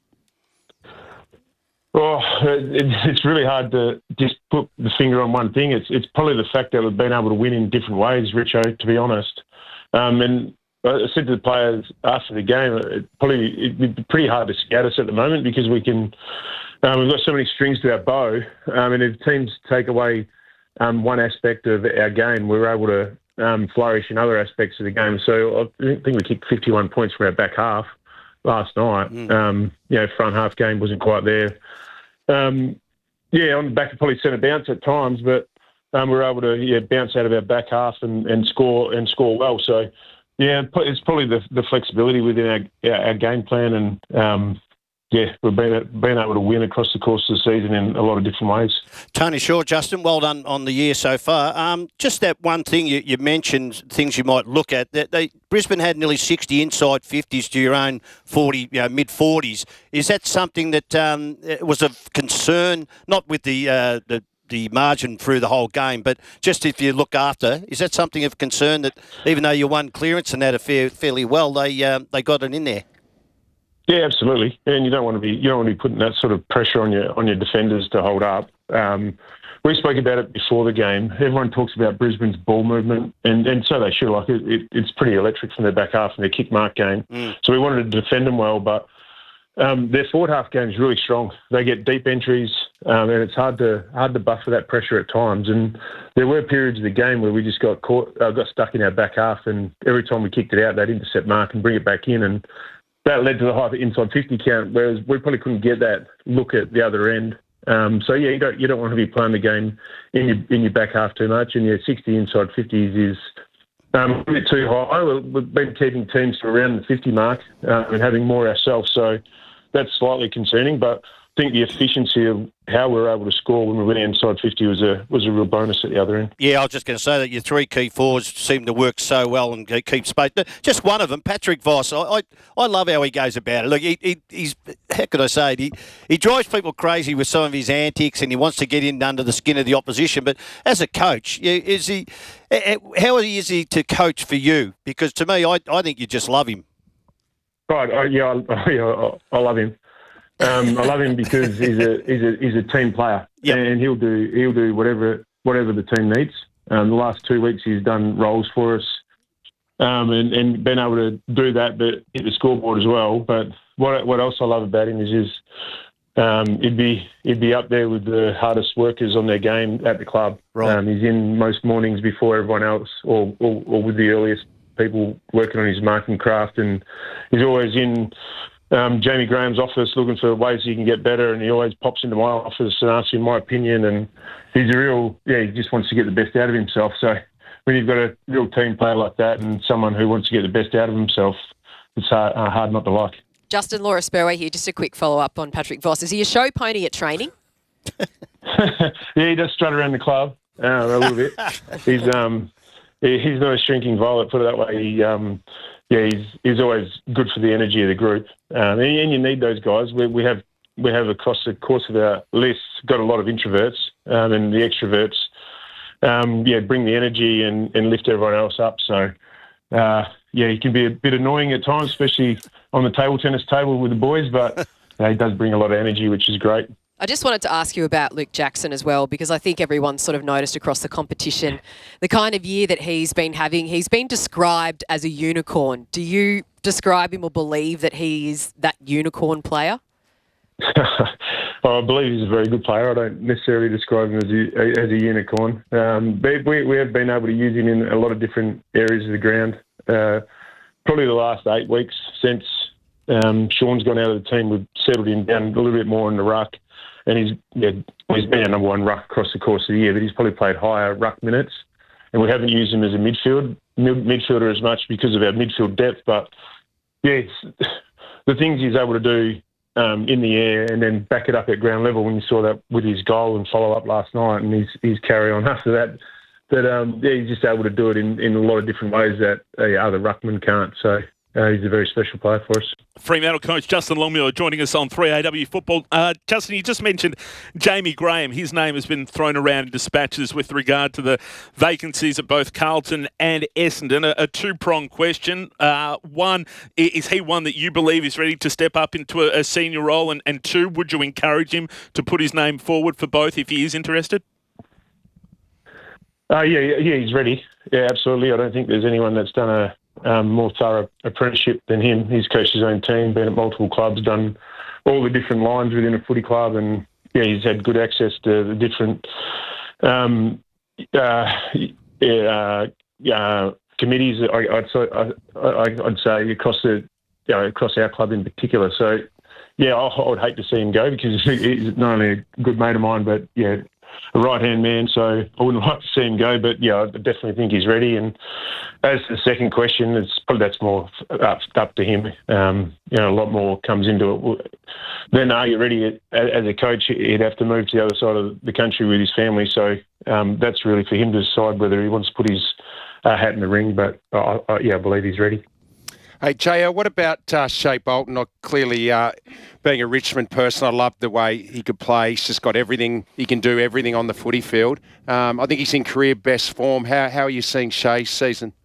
Oh, it, it's really hard to just put the finger on one thing. It's it's probably the fact that we've been able to win in different ways, Richo, to be honest. Um, and I said to the players after the game, it probably it'd be pretty hard to scout us at the moment because we can. Um, we've got so many strings to our bow, um, and if teams take away um, one aspect of our game, we're able to um, flourish in other aspects of the game. So I think we kicked fifty-one points from our back half last night. Mm. Um, you know, front half game wasn't quite there. Um, yeah, on the back of probably centre bounce at times, but um, we were able to yeah, bounce out of our back half and, and score and score well. So yeah, it's probably the, the flexibility within our, our, our game plan, and um, yeah, we've been, been able to win across the course of the season in a lot of different ways. Tony Shaw, Justin, well done on the year so far. Um, just that one thing you, you mentioned, things you might look at. That they Brisbane had nearly sixty inside fifties to your own forty, you know, mid forties. Is that something that um, was of concern, not with the uh, the the margin through the whole game, but just if you look after, is that something of concern that even though you won clearance and had a fair, fairly well, they um, they got it in there? Yeah, absolutely. And you don't want to be you don't want to be putting that sort of pressure on your on your defenders to hold up. Um, we spoke about it before the game. Everyone talks about Brisbane's ball movement, and, and so they should. Like it, it, it's pretty electric from their back half and their kick mark game. Mm. So we wanted to defend them well, but um, their forward half game is really strong. They get deep entries, um, and it's hard to hard to buffer that pressure at times. And there were periods of the game where we just got caught, uh, got stuck in our back half, and every time we kicked it out, they'd intercept mark and bring it back in, and that led to the high inside fifty count, whereas we probably couldn't get that look at the other end. Um, so yeah, you don't you don't want to be playing the game in your in your back half too much, and your sixty inside fifties is um, a bit too high. We've been keeping teams to around the fifty mark uh, and having more ourselves, so that's slightly concerning. But I think the efficiency of how we were able to score when we went inside fifty was a was a real bonus at the other end. Yeah, I was just going to say that your three key forwards seem to work so well and keep space. Just one of them, Patrick Voss. I I, I love how he goes about it. Look, he, he, he's how could I say it? He he drives people crazy with some of his antics, and he wants to get in under the skin of the opposition. But as a coach, is he? How is he to coach for you? Because to me, I I think you just love him. Right. Uh, yeah, I, yeah, I love him. Um, I love him because he's a he's a he's a team player, yep. and he'll do he'll do whatever whatever the team needs. Um, the last two weeks he's done roles for us, um, and and been able to do that, but hit the scoreboard as well. But what what else I love about him is is um, he'd be he'd be up there with the hardest workers on their game at the club. Right. Um, he's in most mornings before everyone else, or, or or with the earliest people working on his marking craft, and he's always in. Um, Jamie Graham's office looking for ways he can get better, and he always pops into my office and asks me my opinion, and he's a real, yeah, he just wants to get the best out of himself. So when you've got a real team player like that and someone who wants to get the best out of himself, it's hard, uh, hard not to like. Justin, Laura Spurway here, just a quick follow-up on Patrick Voss. Is he a show pony at training? Yeah, he does strut around the club uh, a little bit. He's um, he, he's not a shrinking violet, put it that way. He, um, yeah, he's he's always good for the energy of the group, um, and, and you need those guys. We, we have we have across the course of our list got a lot of introverts, um, and the extroverts, um, yeah, bring the energy and, and lift everyone else up. So, uh, yeah, he can be a bit annoying at times, especially on the table tennis table with the boys, but uh, he does bring a lot of energy, which is great. I just wanted to ask you about Luke Jackson as well, because I think everyone's sort of noticed across the competition the kind of year that he's been having. He's been described as a unicorn. Do you describe him or believe that he is that unicorn player? Well, I believe he's a very good player. I don't necessarily describe him as a, as a unicorn. Um, but we, we have been able to use him in a lot of different areas of the ground. Uh, probably the last eight weeks since um, Sean's gone out of the team, we've settled him down a little bit more in the ruck. And he's yeah, he's been our number one ruck across the course of the year, but he's probably played higher ruck minutes. And we haven't used him as a midfield mid, midfielder as much because of our midfield depth. But yeah, it's, the things he's able to do um, in the air and then back it up at ground level. When you saw that with his goal and follow up last night, and his his carry on after that, that um, yeah, he's just able to do it in, in a lot of different ways that uh, other ruckmen can't. So. Uh, he's a very special player for us. Fremantle coach Justin Longmuir joining us on three A W Football. Uh, Justin, you just mentioned Jamie Graham. His name has been thrown around in dispatches with regard to the vacancies at both Carlton and Essendon. A, a two-pronged question. Uh, one, is he one that you believe is ready to step up into a, a senior role? And, and two, would you encourage him to put his name forward for both if he is interested? Uh, yeah, yeah, he's ready. Yeah, absolutely. I don't think there's anyone that's done a Um, more thorough apprenticeship than him. He's coached his own team, been at multiple clubs, done all the different lines within a footy club, and yeah, he's had good access to the different um, uh, uh, uh, committees. I, I'd, say, I, I'd say across the you know, across our club in particular. So yeah, I, I would hate to see him go because he's not only a good mate of mine, but yeah, a right-hand man, so I wouldn't like to see him go, but yeah, I definitely think he's ready. And as the second question, it's probably that's more up, up to him. Um, you know, a lot more comes into it. Then, are you ready as a coach? He'd have to move to the other side of the country with his family, so um, that's really for him to decide whether he wants to put his uh, hat in the ring. But I, I, yeah, I believe he's ready. Hey, J O, what about uh, Shea Bolton? I clearly, uh, being a Richmond person, I love the way he could play. He's just got everything. He can do everything on the footy field. Um, I think he's in career best form. How how are you seeing Shea's season?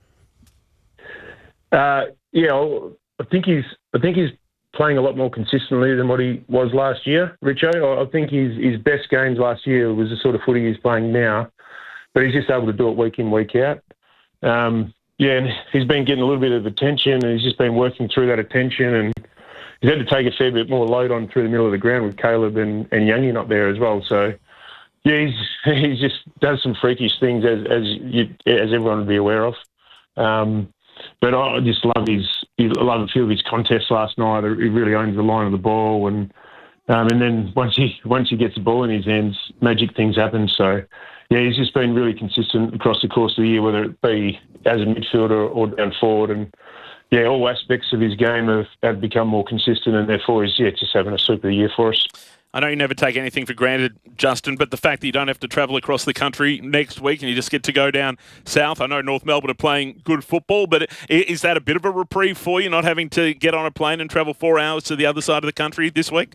Uh, yeah, I think he's. I think he's playing a lot more consistently than what he was last year, Richo. I think his his best games last year was the sort of footy he's playing now, but he's just able to do it week in, week out. Um, Yeah, and he's been getting a little bit of attention, and he's just been working through that attention, and he's had to take a fair bit more load on through the middle of the ground with Caleb and, and Youngie not there as well. So, yeah, he's he just does some freakish things as as you, as everyone would be aware of. Um, but I just love his I love a few of his contests last night. He really owns the line of the ball, and um, and then once he once he gets the ball in his hands, magic things happen. So. Yeah, he's just been really consistent across the course of the year, whether it be as a midfielder or down forward. And, yeah, all aspects of his game have, have become more consistent, and therefore he's yeah, just having a super year for us. I know you never take anything for granted, Justin, but the fact that you don't have to travel across the country next week and you just get to go down south. I know North Melbourne are playing good football, but is that a bit of a reprieve for you, not having to get on a plane and travel four hours to the other side of the country this week?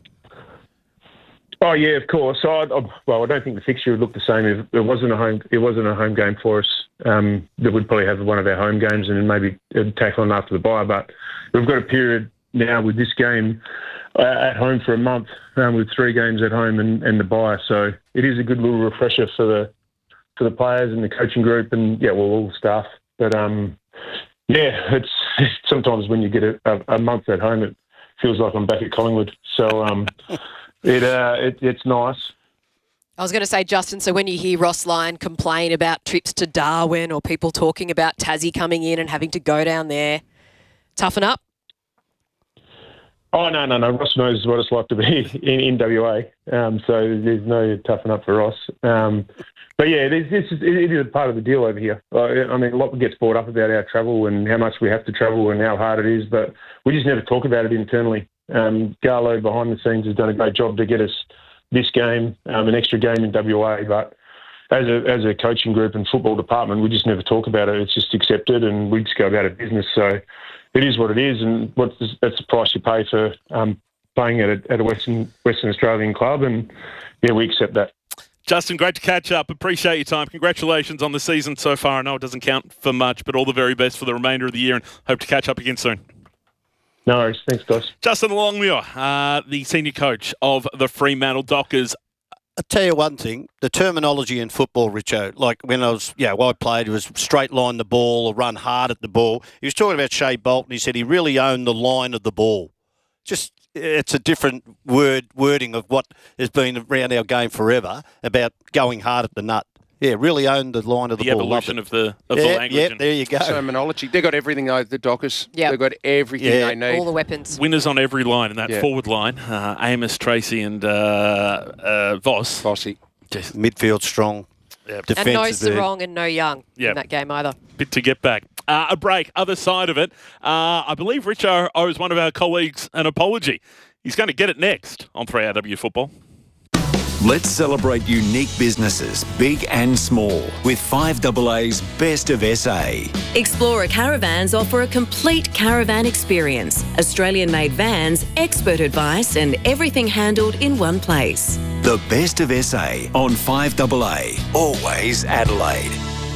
Oh yeah, of course. So I, I, well, I don't think the fixture would look the same if it wasn't a home. It wasn't a home game for us. Um, that would probably have one of our home games and then maybe tackle on after the bye. But we've got a period now with this game uh, at home for a month, um, with three games at home and, and the bye. So it is a good little refresher for the for the players and the coaching group and yeah, well, all the staff. But um, yeah, it's sometimes when you get a, a, a month at home, it feels like I'm back at Collingwood. So. Um, It, uh, it it's nice. I was going to say, Justin, so when you hear Ross Lyon complain about trips to Darwin or people talking about Tassie coming in and having to go down there, toughen up? Oh, no, no, no. Ross knows what it's like to be in, in W A, um, so there's no toughen up for Ross. Um, but, yeah, it is, it is a part of the deal over here. I mean, a lot gets brought up about our travel and how much we have to travel and how hard it is, but we just never talk about it internally. Um, Garlo behind the scenes has done a great job to get us this game, um, an extra game in W A, but as a as a coaching group and football department, we just never talk about it. It's just accepted, and we just go about our business. So it is what it is, and what's the, that's the price you pay for um, playing at a, at a Western Western Australian club, and yeah, we accept that. Justin, great to catch up. Appreciate your time. Congratulations on the season so far. I know it doesn't count for much, but all the very best for the remainder of the year, and hope to catch up again soon. No worries. Thanks, guys. Justin Longmuir, uh, the senior coach of the Fremantle Dockers. I'll tell you one thing, the terminology in football, Richo, like when I was, yeah, well, I played, it was straight line the ball or run hard at the ball. He was talking about Shea Bolton. He said he really owned the line of the ball. Just, it's a different word wording of what has been around our game forever about going hard at the nut. Yeah, really owned the line of the, the ball. evolution of the of yeah, the language. Yeah, and there you go. Terminology. They've got everything, though, the Dockers. Yep. They've got everything Yeah. they need. All the weapons. Winners on every line in that Yeah. forward line. Uh, Amos, Tracy and uh, uh, Voss. Vossy. Just Midfield strong. Yeah. And no Defensive. Sarong and no Young Yep. in that game either. bit to get back. Uh, a break. Other side of it. Uh, I believe Richo owes one of our colleagues an apology. He's going to get it next on three R W Football. Let's celebrate unique businesses, big and small, with five A A's Best of S A. Explorer Caravans offer a complete caravan experience. Australian-made vans, expert advice and everything handled in one place. The Best of S A on five A A, always Adelaide.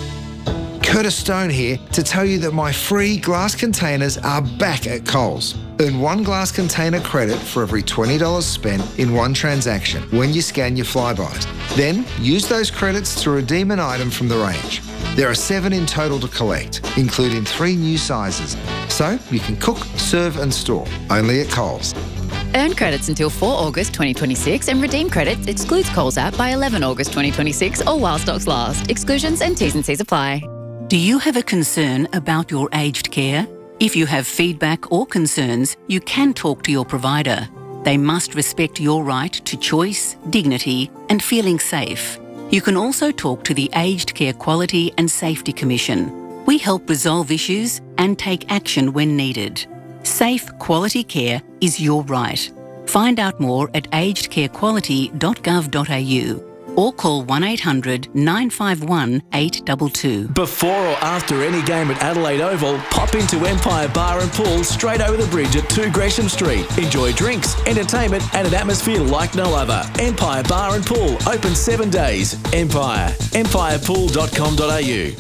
Curtis Stone here to tell you that my free glass containers are back at Coles. Earn one glass container credit for every twenty dollars spent in one transaction when you scan your Flybys. Then use those credits to redeem an item from the range. There are seven in total to collect, including three new sizes. So you can cook, serve and store, only at Coles. Earn credits until four August twenty twenty-six and redeem credits excludes Coles app by eleven August twenty twenty-six or while stocks last. Exclusions and T's and C's apply. Do you have a concern about your aged care? If you have feedback or concerns, you can talk to your provider. They must respect your right to choice, dignity, and feeling safe. You can also talk to the Aged Care Quality and Safety Commission. We help resolve issues and take action when needed. Safe, quality care is your right. Find out more at aged care quality dot gov dot a u or call one eight hundred nine five one eight two two. Before or after any game at Adelaide Oval, pop into Empire Bar and Pool straight over the bridge at two Gresham Street. Enjoy drinks, entertainment and an atmosphere like no other. Empire Bar and Pool, open seven days. Empire, empire pool dot com dot a u.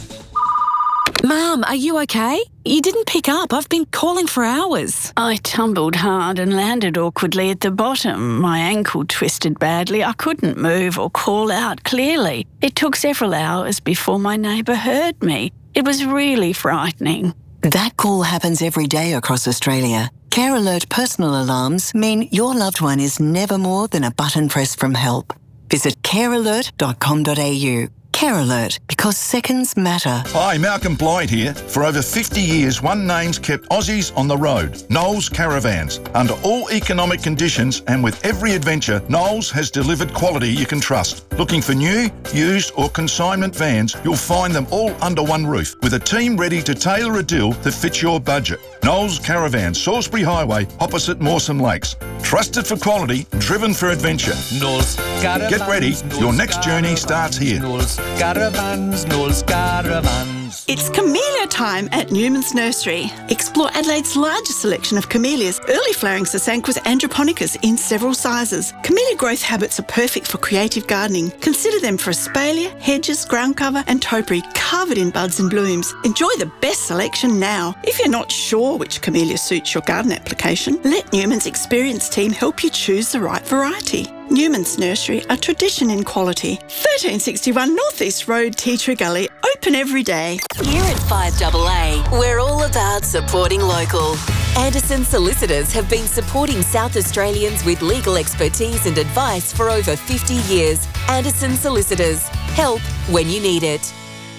Mum, are you okay? You didn't pick up. I've been calling for hours. I tumbled hard and landed awkwardly at the bottom. My ankle twisted badly. I couldn't move or call out clearly. It took several hours before my neighbour heard me. It was really frightening. That call happens every day across Australia. Care Alert personal alarms mean your loved one is never more than a button press from help. Visit care alert dot com dot a u. Care Alert, because seconds matter. Hi, Malcolm Blyde here. For over fifty years, One Name's kept Aussies on the road. Knowles Caravans. Under all economic conditions and with every adventure, Knowles has delivered quality you can trust. Looking for new, used or consignment vans, you'll find them all under one roof with a team ready to tailor a deal that fits your budget. Knowles Caravans, Salisbury Highway, opposite Mawson Lakes. Trusted for quality, driven for adventure. Knowles Caravans. Get ready, your next journey starts here. Knowles Caravans, Knowles Caravans. It's camellia time at Newman's Nursery. Explore Adelaide's largest selection of camellias, early flowering Sasanquas androponicus in several sizes. Camellia growth habits are perfect for creative gardening. Consider them for espalier, hedges, ground cover and topiary covered in buds and blooms. Enjoy the best selection now. If you're not sure which camellia suits your garden application, let Newman's experienced team help you choose the right variety. Newman's Nursery, a tradition in quality. thirteen sixty-one North East Road, Tea Tree Gully, open every day. Here at five A A, we're all about supporting local. Anderson Solicitors have been supporting South Australians with legal expertise and advice for over fifty years. Anderson Solicitors. Help when you need it.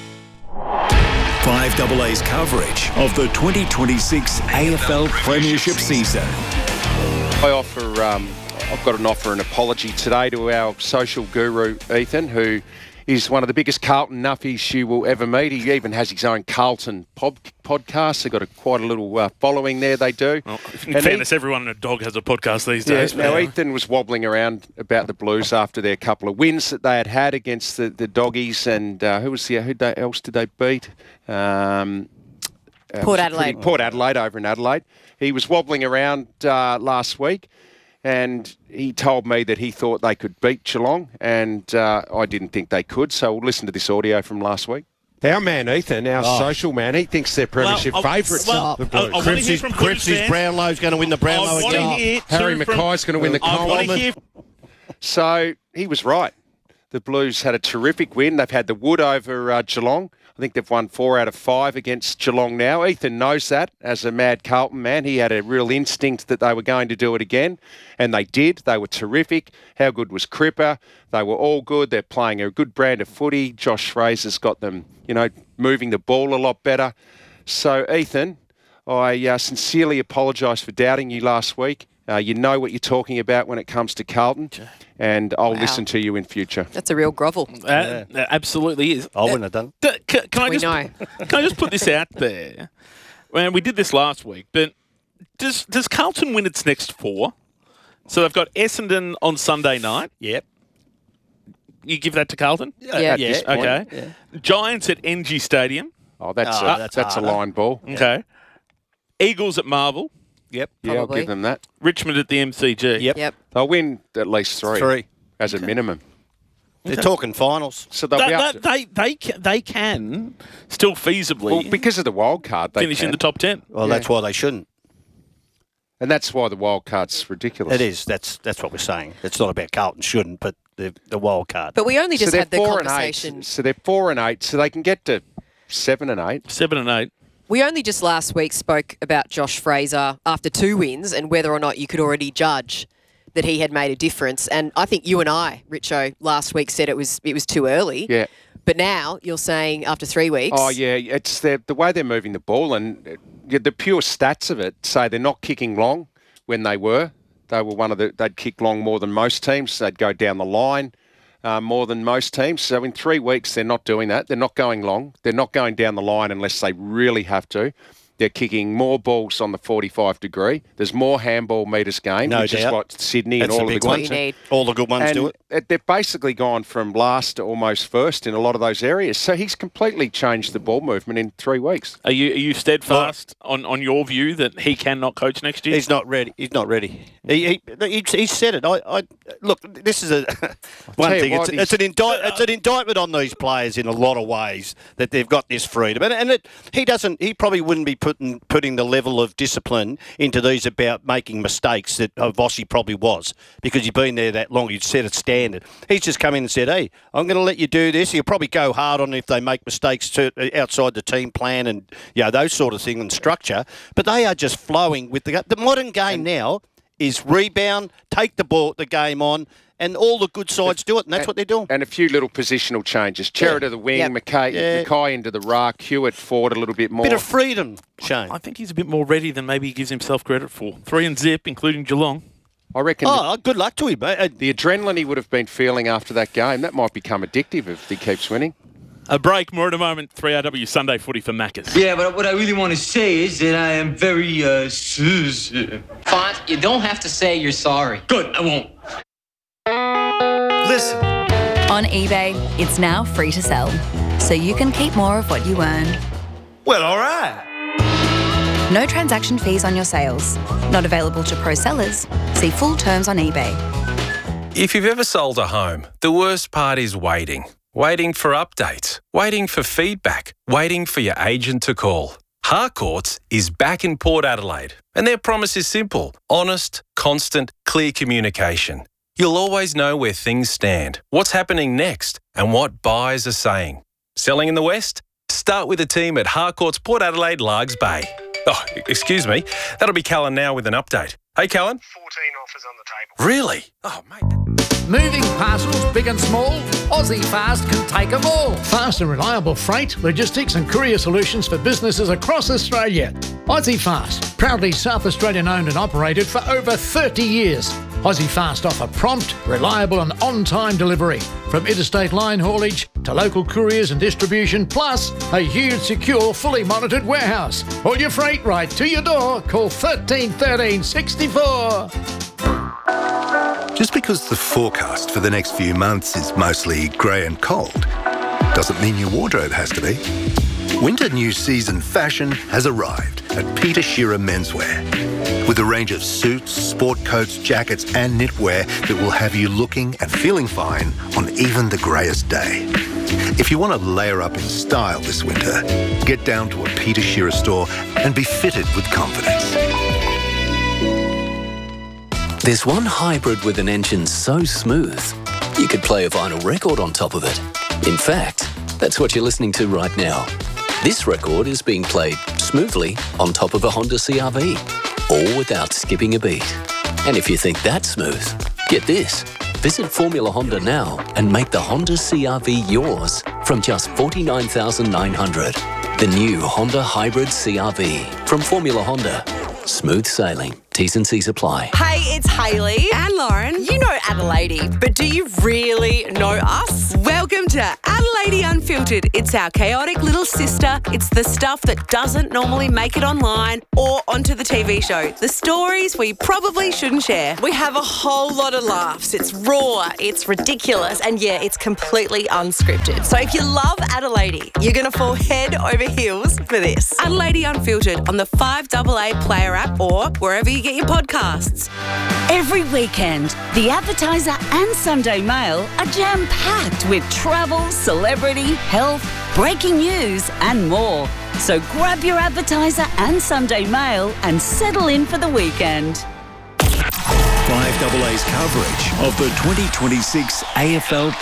five A A's coverage of the twenty twenty-six A F L Premiership season. I offer, um, I've got an offer, an apology today to our social guru, Ethan, who He's one of the biggest Carlton nuffies you will ever meet. He even has his own Carlton pod- podcast. They've got a, quite a little uh, following there, they do. Well, in and fairness, he, everyone and a dog has a podcast these yeah, days. now, Ethan was wobbling around about the Blues after their couple of wins that they had had against the, the Doggies. And uh, who was the, who they, else did they beat? Um, uh, Port Adelaide. Pretty, Port Adelaide over in Adelaide. He was wobbling around uh, last week. And he told me that he thought they could beat Geelong, and uh, I didn't think they could. So we'll listen to this audio from last week. Our man Ethan, our Oh. social man, he thinks they're premiership Well, I- favourites. well, the I- Blues. I wanna hear Cripsy's, from Blues Cripsy's fans. Brownlow's going to win the Brownlow I want to again. hear Harry too from- Mackay's going to win the I want to Coleman. hear So he was right. The Blues had a terrific win. They've had the wood over uh, Geelong. I think they've won four out of five against Geelong now. Ethan knows that as a mad Carlton man. He had a real instinct that they were going to do it again, and they did. They were terrific. How good was Cripper? They were all good. They're playing a good brand of footy. Josh Fraser's got them, you know, moving the ball a lot better. So, Ethan, I uh, sincerely apologise for doubting you last week. Uh, you know what you're talking about when it comes to Carlton, and I'll Wow. listen to you in future. That's a real grovel. Uh, uh, absolutely is. I wouldn't have done. D- Can, can I We just know. can I just put this out there? Man, we did this last week, but does does Carlton win its next four? So they've got Essendon on Sunday night. Yep. You give that to Carlton? Yeah. At this point. Okay. Yeah. Giants at N G Stadium. Oh, that's, Oh, a, that's that's, a harder. line ball. Okay. Eagles at Marvel. Yep. Yeah, I'll Probably. give them that. Richmond at the M C G. Yep. Yep. They'll win at least three. Three. As a minimum. They're talking finals. So they'll That- be up that- to, they they can, they can still feasibly well, because of the wild card, they finish can. in the top ten. Well, Yeah. that's why they shouldn't. And that's why the wild card's ridiculous. It is. That's that's what we're saying. It's not about Carlton shouldn't, but the the wild card. But we only just so they're had the four conversation. and eight. So they're four and eight. So they can get to seven and eight. Seven and eight. We only just last week spoke about Josh Fraser after two wins and whether or not you could already judge that he had made a difference. And I think you and I, Richo, last week said it was it was too early. Yeah. But now you're saying after three weeks. Oh yeah, it's the the way they're moving the ball and uh, the pure stats of it say they're not kicking long when they were. They were one of the they'd kick long more than most teams. They'd go down the line uh, more than most teams. So in three weeks they're not doing that. They're not going long. They're not going down the line unless they really have to. They're kicking more balls on the forty-five degree. There's more handball meters gained, No which is doubt. what Sydney That's and the all of the big good one. you need. All the good ones and do it. it- they've basically gone from last to almost first in a lot of those areas. So he's completely changed the ball movement in three weeks. Are you are you steadfast on, on your view that he cannot coach next year? He's not ready. He's not ready. He he, he, he said it. I, I look. This is a one tell you thing. what, It's, it's an indict, It's an indictment on these players in a lot of ways that they've got this freedom, and, and it, he doesn't. He probably wouldn't be putting putting the level of discipline into these about making mistakes that uh, Vossi probably was, because he's been there that long. He'd set a standard. He's just come in and said, "Hey, I'm going to let you do this." He'll probably go hard on if they make mistakes to, outside the team plan and you know those sort of things and structure. But they are just flowing with the the modern game now. Is rebound, take the ball, the game on, and all the good sides do it, and that's what they're doing. And a few little positional changes. Cherry Yeah. to the wing, Yep. McKay, Yeah. Mackay into the ruck, Hewitt forward a little bit more. Bit of freedom, Shane. I think he's a bit more ready than maybe he gives himself credit for. Three and zip, including Geelong. I reckon Oh, good luck to him, mate. the adrenaline he would have been feeling after that game, that might become addictive if he keeps winning. A break, more in a moment. three R W Sunday footy for Maccas. Yeah, but what I really want to say is that I am very, uh, sus. Font, you don't have to say you're sorry. Good, I won't. Listen. On eBay, it's now free to sell, so you can keep more of what you earn. Well, all right. No transaction fees on your sales. Not available to pro sellers. See full terms on eBay. If you've ever sold a home, the worst part is waiting. Waiting for updates, waiting for feedback, waiting for your agent to call. Harcourts is back in Port Adelaide, and their promise is simple: honest, constant, clear communication. You'll always know where things stand, what's happening next, and what buyers are saying. Selling in the West? Start with the team at Harcourts Port Adelaide Largs Bay. Oh, excuse me. That'll be Callan now with an update. Hey, Callan. fourteen offers on the table. Really? Oh, mate. Moving parcels, big and small, Aussie Fast can take them all. Fast and reliable freight, logistics and courier solutions for businesses across Australia. Aussie Fast, proudly South Australian owned and operated for over thirty years. Aussie Fast offer prompt, reliable and on-time delivery. From interstate line haulage to local couriers and distribution, plus a huge, secure, fully monitored warehouse. All your freight right to your door. Call thirteen thirteen sixty-four. Just because the forecast for the next few months is mostly grey and cold doesn't mean your wardrobe has to be. Winter new season fashion has arrived at Peter Shearer Menswear. With a range of suits, sport coats, jackets and knitwear that will have you looking and feeling fine on even the greyest day. If you want to layer up in style this winter, get down to a Peter Shearer store and be fitted with confidence. There's one hybrid with an engine so smooth, you could play a vinyl record on top of it. In fact, that's what you're listening to right now. This record is being played smoothly on top of a Honda C R V, all without skipping a beat. And if you think that's smooth, get this. Visit Formula Honda now and make the Honda C R V yours from just forty-nine thousand nine hundred dollars. The new Honda Hybrid C R V from Formula Honda. Smooth sailing. T's and C's apply. Hey, it's Hayley. And Lauren. You know Adelaide, but do you really know us? Welcome to Adelaide Unfiltered. It's our chaotic little sister. It's the stuff that doesn't normally make it online or onto the T V show. The stories we probably shouldn't share. We have a whole lot of laughs. It's raw, it's ridiculous, and yeah, it's completely unscripted. So if you love Adelaide, you're going to fall head over heels for this. Adelaide Unfiltered on the five A A Player app or wherever you get your podcasts. Every weekend, The Advertiser and Sunday Mail are jam-packed with travel, celebrity, health, breaking news and more. So grab your Advertiser and Sunday Mail and settle in for the weekend. five A A's coverage of the twenty twenty-six A F L